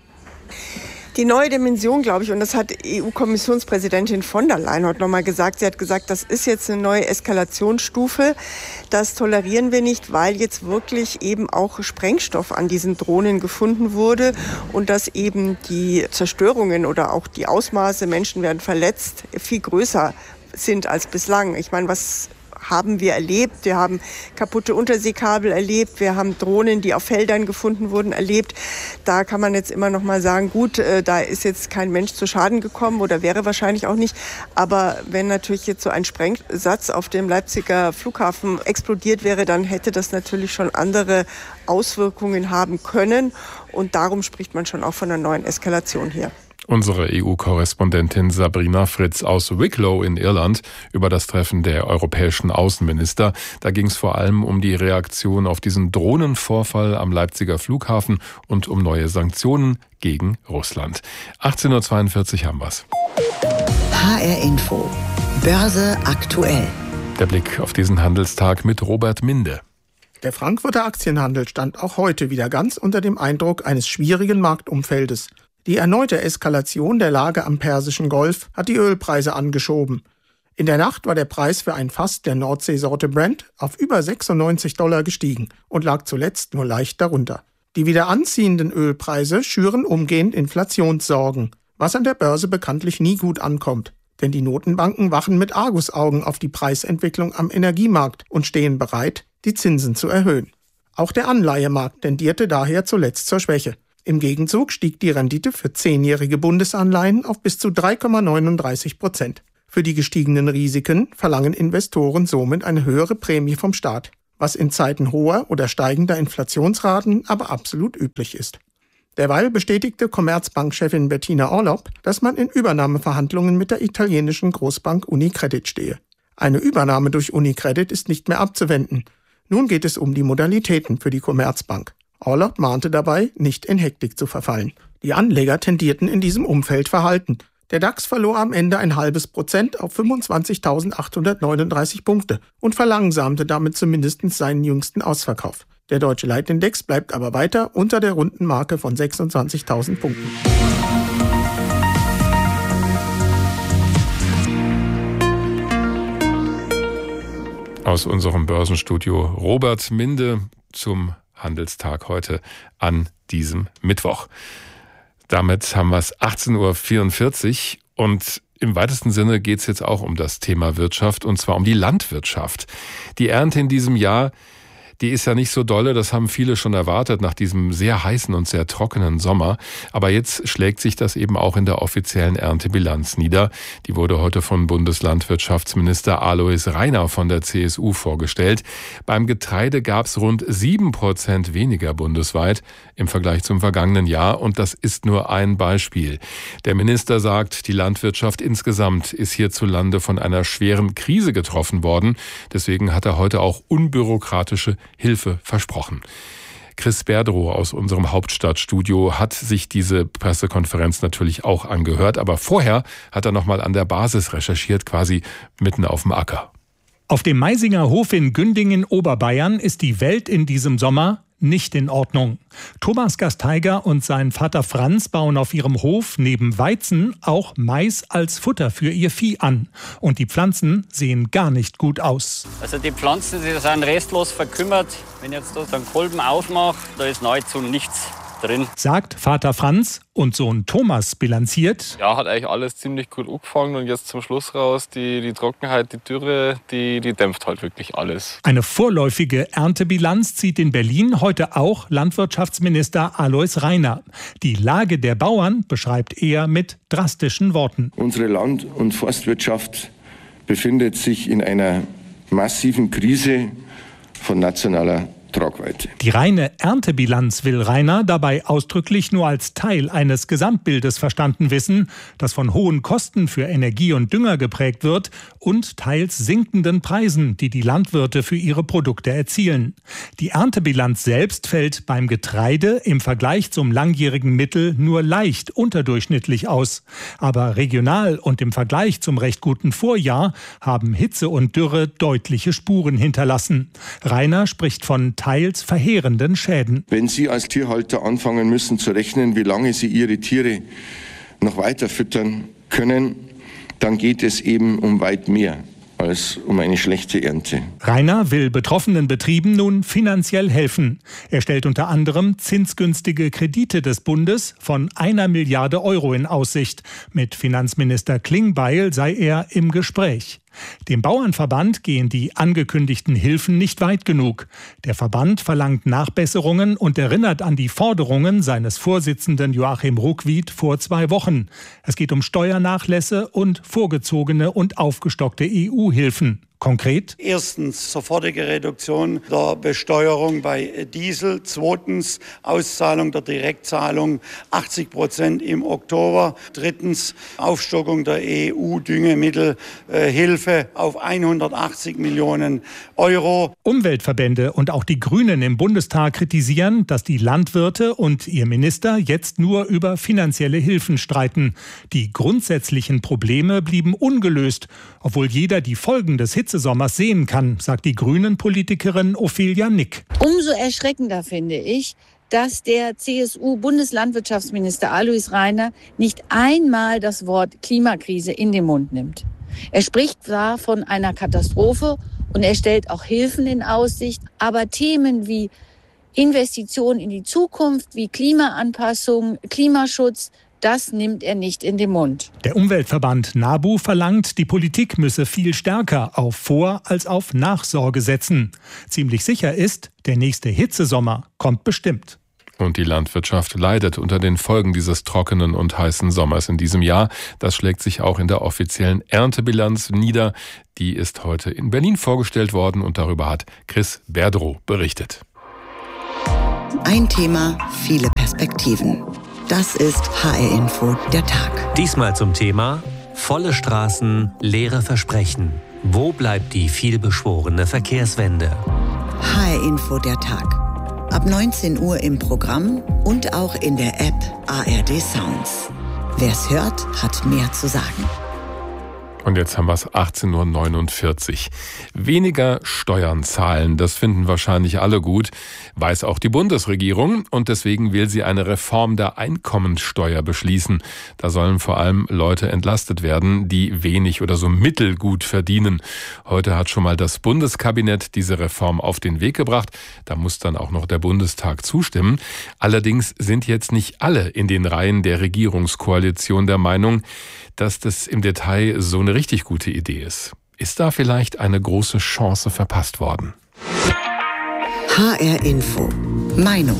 Die neue Dimension, glaube ich, und das hat E U-Kommissionspräsidentin von der Leyen heute nochmal gesagt, sie hat gesagt, das ist jetzt eine neue Eskalationsstufe, das tolerieren wir nicht, weil jetzt wirklich eben auch Sprengstoff an diesen Drohnen gefunden wurde und dass eben die Zerstörungen oder auch die Ausmaße, Menschen werden verletzt, viel größer sind als bislang. Ich meine, was haben wir erlebt. Wir haben kaputte Unterseekabel erlebt. Wir haben Drohnen, die auf Feldern gefunden wurden, erlebt. Da kann man jetzt immer noch mal sagen, gut, äh, da ist jetzt kein Mensch zu Schaden gekommen oder wäre wahrscheinlich auch nicht. Aber wenn natürlich jetzt so ein Sprengsatz auf dem Leipziger Flughafen explodiert wäre, dann hätte das natürlich schon andere Auswirkungen haben können. Und darum spricht man schon auch von einer neuen Eskalation hier.
Unsere E U-Korrespondentin Sabrina Fritz aus Wicklow in Irland über das Treffen der europäischen Außenminister. Da ging es vor allem um die Reaktion auf diesen Drohnenvorfall am Leipziger Flughafen und um neue Sanktionen gegen Russland. achtzehn Uhr zweiundvierzig haben wir's.
H R Info. Börse aktuell.
Der Blick auf diesen Handelstag mit Robert Minde.
Der Frankfurter Aktienhandel stand auch heute wieder ganz unter dem Eindruck eines schwierigen Marktumfeldes. Die erneute Eskalation der Lage am Persischen Golf hat die Ölpreise angeschoben. In der Nacht war der Preis für ein Fass der Nordseesorte Brent auf über sechsundneunzig Dollar gestiegen und lag zuletzt nur leicht darunter. Die wieder anziehenden Ölpreise schüren umgehend Inflationssorgen, was an der Börse bekanntlich nie gut ankommt. Denn die Notenbanken wachen mit Argusaugen auf die Preisentwicklung am Energiemarkt und stehen bereit, die Zinsen zu erhöhen. Auch der Anleihemarkt tendierte daher zuletzt zur Schwäche. Im Gegenzug stieg die Rendite für zehnjährige Bundesanleihen auf bis zu drei Komma neununddreißig Prozent. Für die gestiegenen Risiken verlangen Investoren somit eine höhere Prämie vom Staat, was in Zeiten hoher oder steigender Inflationsraten aber absolut üblich ist. Derweil bestätigte Commerzbank-Chefin Bettina Orlopp, dass man in Übernahmeverhandlungen mit der italienischen Großbank Unicredit stehe. Eine Übernahme durch Unicredit ist nicht mehr abzuwenden. Nun geht es um die Modalitäten für die Commerzbank. Orlopp mahnte dabei, nicht in Hektik zu verfallen. Die Anleger tendierten in diesem Umfeld verhalten. Der DAX verlor am Ende ein halbes Prozent auf fünfundzwanzigtausendachthundertneununddreißig Punkte und verlangsamte damit zumindest seinen jüngsten Ausverkauf. Der deutsche Leitindex bleibt aber weiter unter der runden Marke von sechsundzwanzigtausend Punkten.
Aus unserem Börsenstudio Robert Minde zum Handelstag heute an diesem Mittwoch. Damit haben wir es achtzehn Uhr vierundvierzig und im weitesten Sinne geht es jetzt auch um das Thema Wirtschaft und zwar um die Landwirtschaft. Die Ernte in diesem Jahr, die ist ja nicht so dolle, das haben viele schon erwartet nach diesem sehr heißen und sehr trockenen Sommer. Aber jetzt schlägt sich das eben auch in der offiziellen Erntebilanz nieder. Die wurde heute von Bundeslandwirtschaftsminister Alois Rainer von der C S U vorgestellt. Beim Getreide gab es rund sieben Prozent weniger bundesweit im Vergleich zum vergangenen Jahr. Und das ist nur ein Beispiel. Der Minister sagt, die Landwirtschaft insgesamt ist hierzulande von einer schweren Krise getroffen worden. Deswegen hat er heute auch unbürokratische Hilfe versprochen. Chris Berdrow aus unserem Hauptstadtstudio hat sich diese Pressekonferenz natürlich auch angehört, aber vorher hat er noch mal an der Basis recherchiert, quasi mitten auf dem Acker.
Auf dem Maisinger Hof in Gündingen, Oberbayern, ist die Welt in diesem Sommer nicht in Ordnung. Thomas Gasteiger und sein Vater Franz bauen auf ihrem Hof neben Weizen auch Mais als Futter für ihr Vieh an. Und die Pflanzen sehen gar nicht gut aus.
Also die Pflanzen, die sind restlos verkümmert. Wenn ich jetzt da so einen Kolben aufmache, da ist nahezu nichts drin.
Sagt Vater Franz und Sohn Thomas bilanziert.
Ja, hat eigentlich alles ziemlich gut angefangen und jetzt zum Schluss raus, die, die Trockenheit, die Dürre, die, die dämpft halt wirklich alles.
Eine vorläufige Erntebilanz zieht in Berlin heute auch Landwirtschaftsminister Alois Rainer. Die Lage der Bauern beschreibt er mit drastischen Worten.
Unsere Land- und Forstwirtschaft befindet sich in einer massiven Krise von nationaler Tragweite.
Die reine Erntebilanz will Rainer dabei ausdrücklich nur als Teil eines Gesamtbildes verstanden wissen, das von hohen Kosten für Energie und Dünger geprägt wird und teils sinkenden Preisen, die die Landwirte für ihre Produkte erzielen. Die Erntebilanz selbst fällt beim Getreide im Vergleich zum langjährigen Mittel nur leicht unterdurchschnittlich aus. Aber regional und im Vergleich zum recht guten Vorjahr haben Hitze und Dürre deutliche Spuren hinterlassen. Rainer spricht von teils verheerenden Schäden.
Wenn Sie als Tierhalter anfangen müssen zu rechnen, wie lange Sie Ihre Tiere noch weiter füttern können, dann geht es eben um weit mehr als um eine schlechte Ernte.
Rainer will betroffenen Betrieben nun finanziell helfen. Er stellt unter anderem zinsgünstige Kredite des Bundes von einer Milliarde Euro in Aussicht. Mit Finanzminister Klingbeil sei er im Gespräch. Dem Bauernverband gehen die angekündigten Hilfen nicht weit genug. Der Verband verlangt Nachbesserungen und erinnert an die Forderungen seines Vorsitzenden Joachim Ruckwied vor zwei Wochen. Es geht um Steuernachlässe und vorgezogene und aufgestockte E U-Hilfen. Konkret?
Erstens sofortige Reduktion der Besteuerung bei Diesel. Zweitens Auszahlung der Direktzahlung achtzig Prozent im Oktober. Drittens Aufstockung der E U-Düngemittelhilfe auf hundertachtzig Millionen Euro.
Umweltverbände und auch die Grünen im Bundestag kritisieren, dass die Landwirte und ihr Minister jetzt nur über finanzielle Hilfen streiten. Die grundsätzlichen Probleme blieben ungelöst, obwohl jeder die Folgen des Hitzesommers sehen kann, sagt die Grünen-Politikerin Ophelia Nick.
Umso erschreckender finde ich, dass der C S U-Bundeslandwirtschaftsminister Alois Rainer nicht einmal das Wort Klimakrise in den Mund nimmt. Er spricht zwar von einer Katastrophe und er stellt auch Hilfen in Aussicht, aber Themen wie Investitionen in die Zukunft, wie Klimaanpassung, Klimaschutz, das nimmt er nicht in den Mund.
Der Umweltverband NABU verlangt, die Politik müsse viel stärker auf Vor- als auf Nachsorge setzen. Ziemlich sicher ist, der nächste Hitzesommer kommt bestimmt.
Und die Landwirtschaft leidet unter den Folgen dieses trockenen und heißen Sommers in diesem Jahr. Das schlägt sich auch in der offiziellen Erntebilanz nieder. Die ist heute in Berlin vorgestellt worden und darüber hat Chris Berdrow berichtet.
Ein Thema, viele Perspektiven. Das ist H R-Info, der Tag.
Diesmal zum Thema volle Straßen, leere Versprechen. Wo bleibt die vielbeschworene Verkehrswende?
H R-Info, der Tag. Ab neunzehn Uhr im Programm und auch in der App A R D Sounds. Wer's hört, hat mehr zu sagen.
Und jetzt haben wir es achtzehn Uhr neunundvierzig. Weniger Steuern zahlen, das finden wahrscheinlich alle gut, weiß auch die Bundesregierung. Und deswegen will sie eine Reform der Einkommensteuer beschließen. Da sollen vor allem Leute entlastet werden, die wenig oder so mittelgut verdienen. Heute hat schon mal das Bundeskabinett diese Reform auf den Weg gebracht. Da muss dann auch noch der Bundestag zustimmen. Allerdings sind jetzt nicht alle in den Reihen der Regierungskoalition der Meinung, dass das im Detail so eine richtig gute Idee ist. Ist da vielleicht eine große Chance verpasst worden?
H R-Info. Meinung.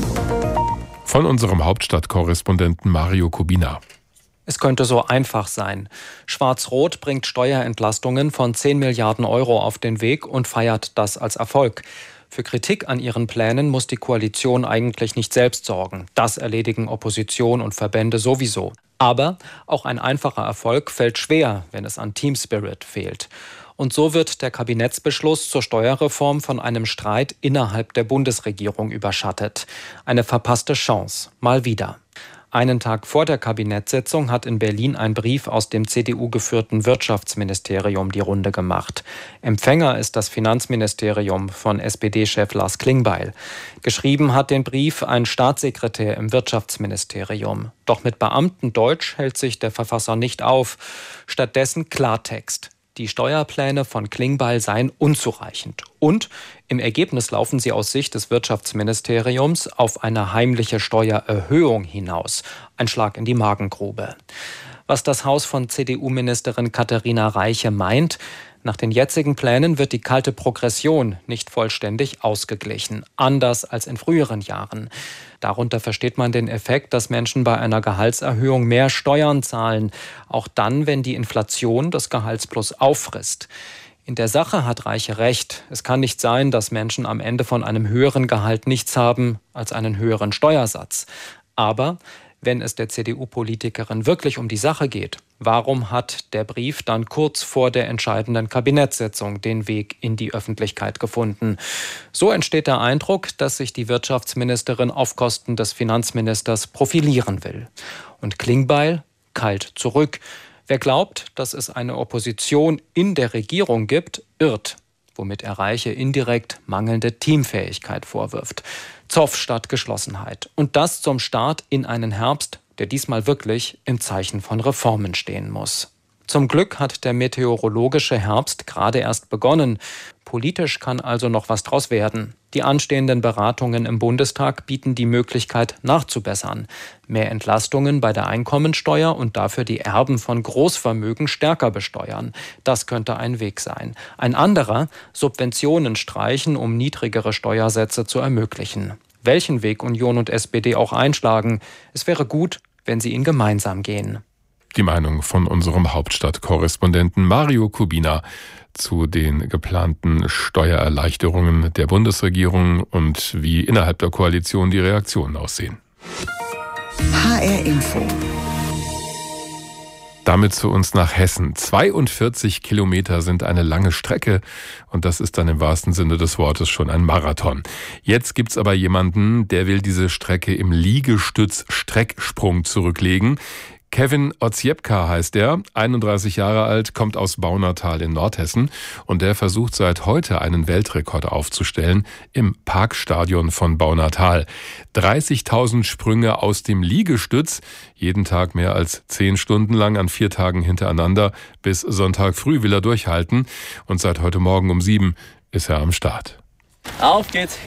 Von unserem Hauptstadtkorrespondenten Mario Kubina.
Es könnte so einfach sein. Schwarz-Rot bringt Steuerentlastungen von zehn Milliarden Euro auf den Weg und feiert das als Erfolg. Für Kritik an ihren Plänen muss die Koalition eigentlich nicht selbst sorgen. Das erledigen Opposition und Verbände sowieso. Aber auch ein einfacher Erfolg fällt schwer, wenn es an Team Spirit fehlt. Und so wird der Kabinettsbeschluss zur Steuerreform von einem Streit innerhalb der Bundesregierung überschattet. Eine verpasste Chance, mal wieder. Einen Tag vor der Kabinettssitzung hat in Berlin ein Brief aus dem C D U-geführten Wirtschaftsministerium die Runde gemacht. Empfänger ist das Finanzministerium von S P D-Chef Lars Klingbeil. Geschrieben hat den Brief ein Staatssekretär im Wirtschaftsministerium. Doch mit Beamtendeutsch hält sich der Verfasser nicht auf. Stattdessen Klartext. Die Steuerpläne von Klingbeil seien unzureichend. Und im Ergebnis laufen sie aus Sicht des Wirtschaftsministeriums auf eine heimliche Steuererhöhung hinaus. Ein Schlag in die Magengrube. Was das Haus von C D U-Ministerin Katharina Reiche meint: Nach den jetzigen Plänen wird die kalte Progression nicht vollständig ausgeglichen, anders als in früheren Jahren. Darunter versteht man den Effekt, dass Menschen bei einer Gehaltserhöhung mehr Steuern zahlen, auch dann, wenn die Inflation das Gehaltsplus auffrisst. In der Sache hat Reiche recht. Es kann nicht sein, dass Menschen am Ende von einem höheren Gehalt nichts haben als einen höheren Steuersatz. Aber wenn es der C D U-Politikerin wirklich um die Sache geht, warum hat der Brief dann kurz vor der entscheidenden Kabinettssitzung den Weg in die Öffentlichkeit gefunden? So entsteht der Eindruck, dass sich die Wirtschaftsministerin auf Kosten des Finanzministers profilieren will. Und Klingbeil keilt zurück. Wer glaubt, dass es eine Opposition in der Regierung gibt, irrt, womit er Reiche indirekt mangelnde Teamfähigkeit vorwirft. Zoff statt Geschlossenheit. Und das zum Start in einen Herbst, der diesmal wirklich im Zeichen von Reformen stehen muss. Zum Glück hat der meteorologische Herbst gerade erst begonnen. Politisch kann also noch was draus werden. Die anstehenden Beratungen im Bundestag bieten die Möglichkeit, nachzubessern. Mehr Entlastungen bei der Einkommensteuer und dafür die Erben von Großvermögen stärker besteuern. Das könnte ein Weg sein. Ein anderer, Subventionen streichen, um niedrigere Steuersätze zu ermöglichen. Welchen Weg Union und S P D auch einschlagen, es wäre gut, wenn sie ihn gemeinsam gehen.
Die Meinung von unserem Hauptstadtkorrespondenten Mario Kubina zu den geplanten Steuererleichterungen der Bundesregierung und wie innerhalb der Koalition die Reaktionen aussehen.
H R Info.
Damit zu uns nach Hessen. zweiundvierzig Kilometer sind eine lange Strecke und das ist dann im wahrsten Sinne des Wortes schon ein Marathon. Jetzt gibt's aber jemanden, der will diese Strecke im Liegestütz-Strecksprung zurücklegen. Kevin Oziepka heißt er, einunddreißig Jahre alt, kommt aus Baunatal in Nordhessen und der versucht seit heute einen Weltrekord aufzustellen im Parkstadion von Baunatal. dreißigtausend Sprünge aus dem Liegestütz, jeden Tag mehr als zehn Stunden lang an vier Tagen hintereinander. Bis Sonntag früh will er durchhalten und seit heute Morgen um sieben ist er am Start.
Auf geht's!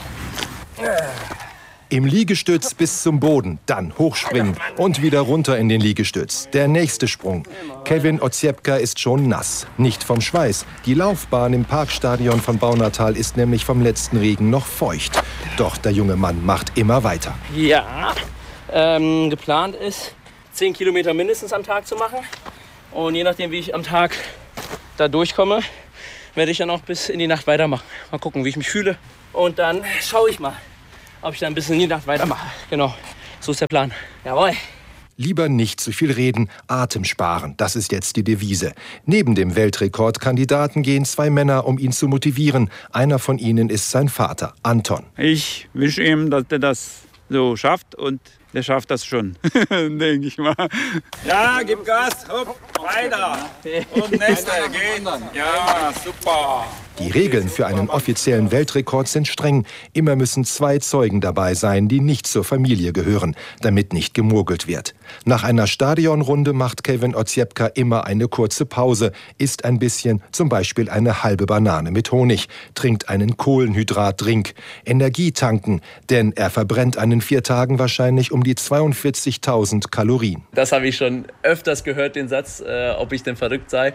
Im Liegestütz bis zum Boden, dann hochspringen und wieder runter in den Liegestütz. Der nächste Sprung. Kevin Oziepka ist schon nass, nicht vom Schweiß. Die Laufbahn im Parkstadion von Baunatal ist nämlich vom letzten Regen noch feucht. Doch der junge Mann macht immer weiter.
Ja, ähm, geplant ist, zehn Kilometer mindestens am Tag zu machen. Und je nachdem, wie ich am Tag da durchkomme, werde ich dann auch bis in die Nacht weitermachen. Mal gucken, wie ich mich fühle. Und dann schaue ich mal, ob ich dann ein bisschen in die Nacht weitermache. Genau, so ist der Plan. Jawohl.
Lieber nicht zu viel reden, Atem sparen, das ist jetzt die Devise. Neben dem Weltrekordkandidaten gehen zwei Männer, um ihn zu motivieren. Einer von ihnen ist sein Vater, Anton.
Ich wünsche ihm, dass er das so schafft und der schafft das schon, denke ich mal. Ja, gib Gas, hopp, weiter. Und nächster, geht. Ja, super.
Die Regeln für einen offiziellen Weltrekord sind streng. Immer müssen zwei Zeugen dabei sein, die nicht zur Familie gehören, damit nicht gemogelt wird. Nach einer Stadionrunde macht Kevin Oziepka immer eine kurze Pause, isst ein bisschen, zum Beispiel eine halbe Banane mit Honig, trinkt einen Kohlenhydratdrink, Energie tanken, denn er verbrennt an den vier Tagen wahrscheinlich um die zweiundvierzigtausend Kalorien.
Das habe ich schon öfters gehört, den Satz, äh, ob ich denn verrückt sei.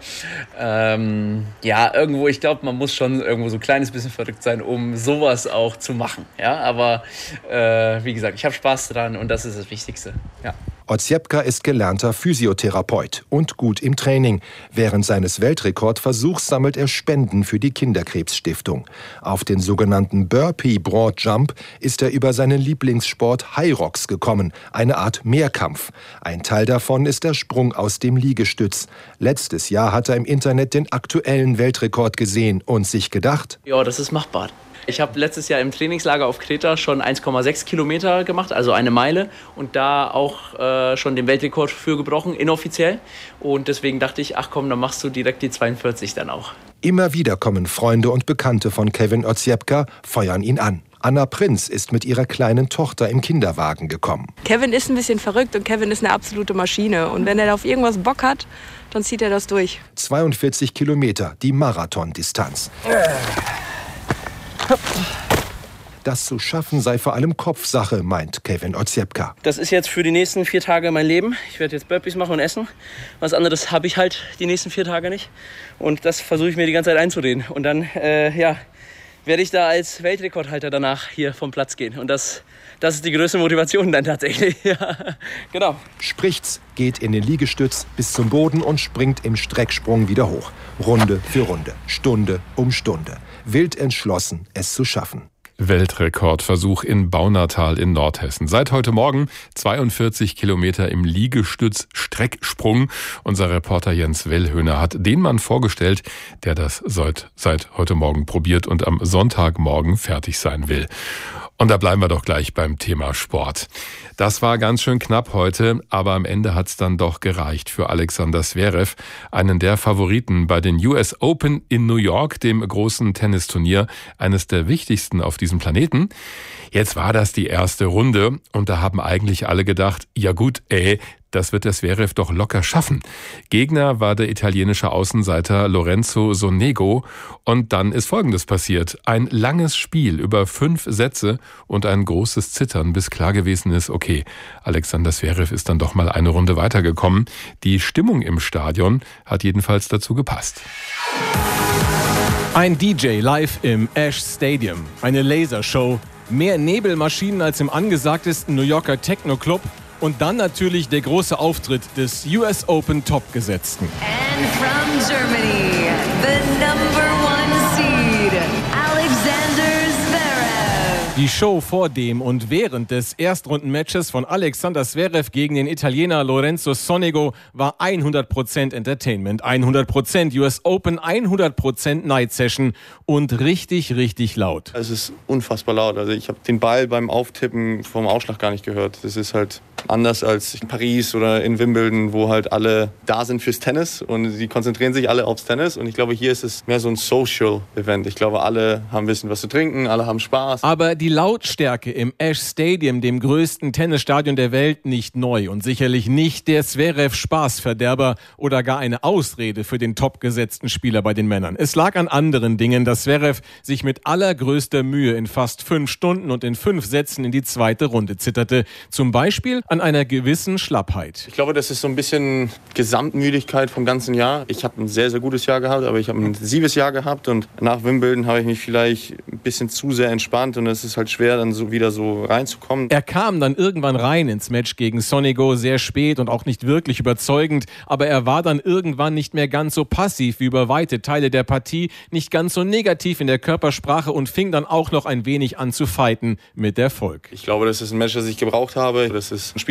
Ähm, ja, irgendwo, ich glaube, man muss schon irgendwo so ein kleines bisschen verrückt sein, um sowas auch zu machen. Ja, aber äh, wie gesagt, ich habe Spaß dran und das ist das Wichtigste. Ja.
Oziepka ist gelernter Physiotherapeut und gut im Training. Während seines Weltrekordversuchs sammelt er Spenden für die Kinderkrebsstiftung. Auf den sogenannten Burpee Broad Jump ist er über seinen Lieblingssport High Rocks gekommen, eine Art Mehrkampf. Ein Teil davon ist der Sprung aus dem Liegestütz. Letztes Jahr hat er im Internet den aktuellen Weltrekord gesehen und sich gedacht:
Ja, das ist machbar. Ich habe letztes Jahr im Trainingslager auf Kreta schon eins Komma sechs Kilometer gemacht, also eine Meile. Und da auch äh, schon den Weltrekord für gebrochen, inoffiziell. Und deswegen dachte ich, ach komm, dann machst du direkt die zweiundvierzig dann auch.
Immer wieder kommen Freunde und Bekannte von Kevin Oziepka, feuern ihn an. Anna Prinz ist mit ihrer kleinen Tochter im Kinderwagen gekommen.
Kevin ist ein bisschen verrückt und Kevin ist eine absolute Maschine. Und wenn er auf irgendwas Bock hat, dann zieht er das durch.
zweiundvierzig Kilometer, die Marathondistanz. Das zu schaffen sei vor allem Kopfsache, meint Kevin Oziepka.
Das ist jetzt für die nächsten vier Tage mein Leben. Ich werde jetzt Burpees machen und essen. Was anderes habe ich halt die nächsten vier Tage nicht. Und das versuche ich mir die ganze Zeit einzureden. Und dann, äh, ja, werde ich da als Weltrekordhalter danach hier vom Platz gehen. Und das, das ist die größte Motivation dann tatsächlich. Ja, genau.
Spricht's, geht in den Liegestütz bis zum Boden und springt im Strecksprung wieder hoch. Runde für Runde, Stunde um Stunde. Wild entschlossen, es zu schaffen.
Weltrekordversuch in Baunatal in Nordhessen. Seit heute Morgen zweiundvierzig Kilometer im Liegestütz-Strecksprung. Unser Reporter Jens Wellhöhner hat den Mann vorgestellt, der das seit, seit heute Morgen probiert und am Sonntagmorgen fertig sein will. Und da bleiben wir doch gleich beim Thema Sport. Das war ganz schön knapp heute, aber am Ende hat's dann doch gereicht für Alexander Zverev, einen der Favoriten bei den U S Open in New York, dem großen Tennisturnier, eines der wichtigsten auf diesem Planeten. Jetzt war das die erste Runde und da haben eigentlich alle gedacht, ja gut, ey, Das wird der Zverev doch locker schaffen. Gegner war der italienische Außenseiter Lorenzo Sonego. Und dann ist Folgendes passiert. Ein langes Spiel über fünf Sätze und ein großes Zittern, bis klar gewesen ist, okay, Alexander Zverev ist dann doch mal eine Runde weitergekommen. Die Stimmung im Stadion hat jedenfalls dazu gepasst.
Ein D J live im Ash Stadium, eine Lasershow, mehr Nebelmaschinen als im angesagtesten New Yorker Techno-Club und dann natürlich der große Auftritt des U S Open Topgesetzten.
And from Germany, the number one seed, Alexander Zverev.
Die Show vor dem und während des Erstrundenmatches von Alexander Zverev gegen den Italiener Lorenzo Sonego war hundert Prozent Entertainment, hundert Prozent U S Open, hundert Prozent Night Session und richtig, richtig laut.
Es ist unfassbar laut. Also ich habe den Ball beim Auftippen vom Ausschlag gar nicht gehört. Das ist halt anders als in Paris oder in Wimbledon, wo halt alle da sind fürs Tennis und sie konzentrieren sich alle aufs Tennis. Und ich glaube, hier ist es mehr so ein Social-Event. Ich glaube, alle haben ein bisschen was zu trinken, alle haben Spaß.
Aber die Lautstärke im Ash Stadium, dem größten Tennisstadion der Welt, nicht neu und sicherlich nicht der Zverev-Spaßverderber oder gar eine Ausrede für den topgesetzten Spieler bei den Männern. Es lag an anderen Dingen, dass Zverev sich mit allergrößter Mühe in fast fünf Stunden und in fünf Sätzen in die zweite Runde zitterte. Zum Beispiel an einer gewissen Schlappheit.
Ich glaube, das ist so ein bisschen Gesamtmüdigkeit vom ganzen Jahr. Ich habe ein sehr, sehr gutes Jahr gehabt, aber ich habe ein intensives Jahr gehabt und nach Wimbledon habe ich mich vielleicht ein bisschen zu sehr entspannt und es ist halt schwer, dann so wieder so reinzukommen.
Er kam dann irgendwann rein ins Match gegen Sonego, sehr spät und auch nicht wirklich überzeugend, aber er war dann irgendwann nicht mehr ganz so passiv wie über weite Teile der Partie, nicht ganz so negativ in der Körpersprache und fing dann auch noch ein wenig an zu fighten mit Erfolg.
Ich glaube, das ist ein Match, das ich gebraucht habe. Das ist ein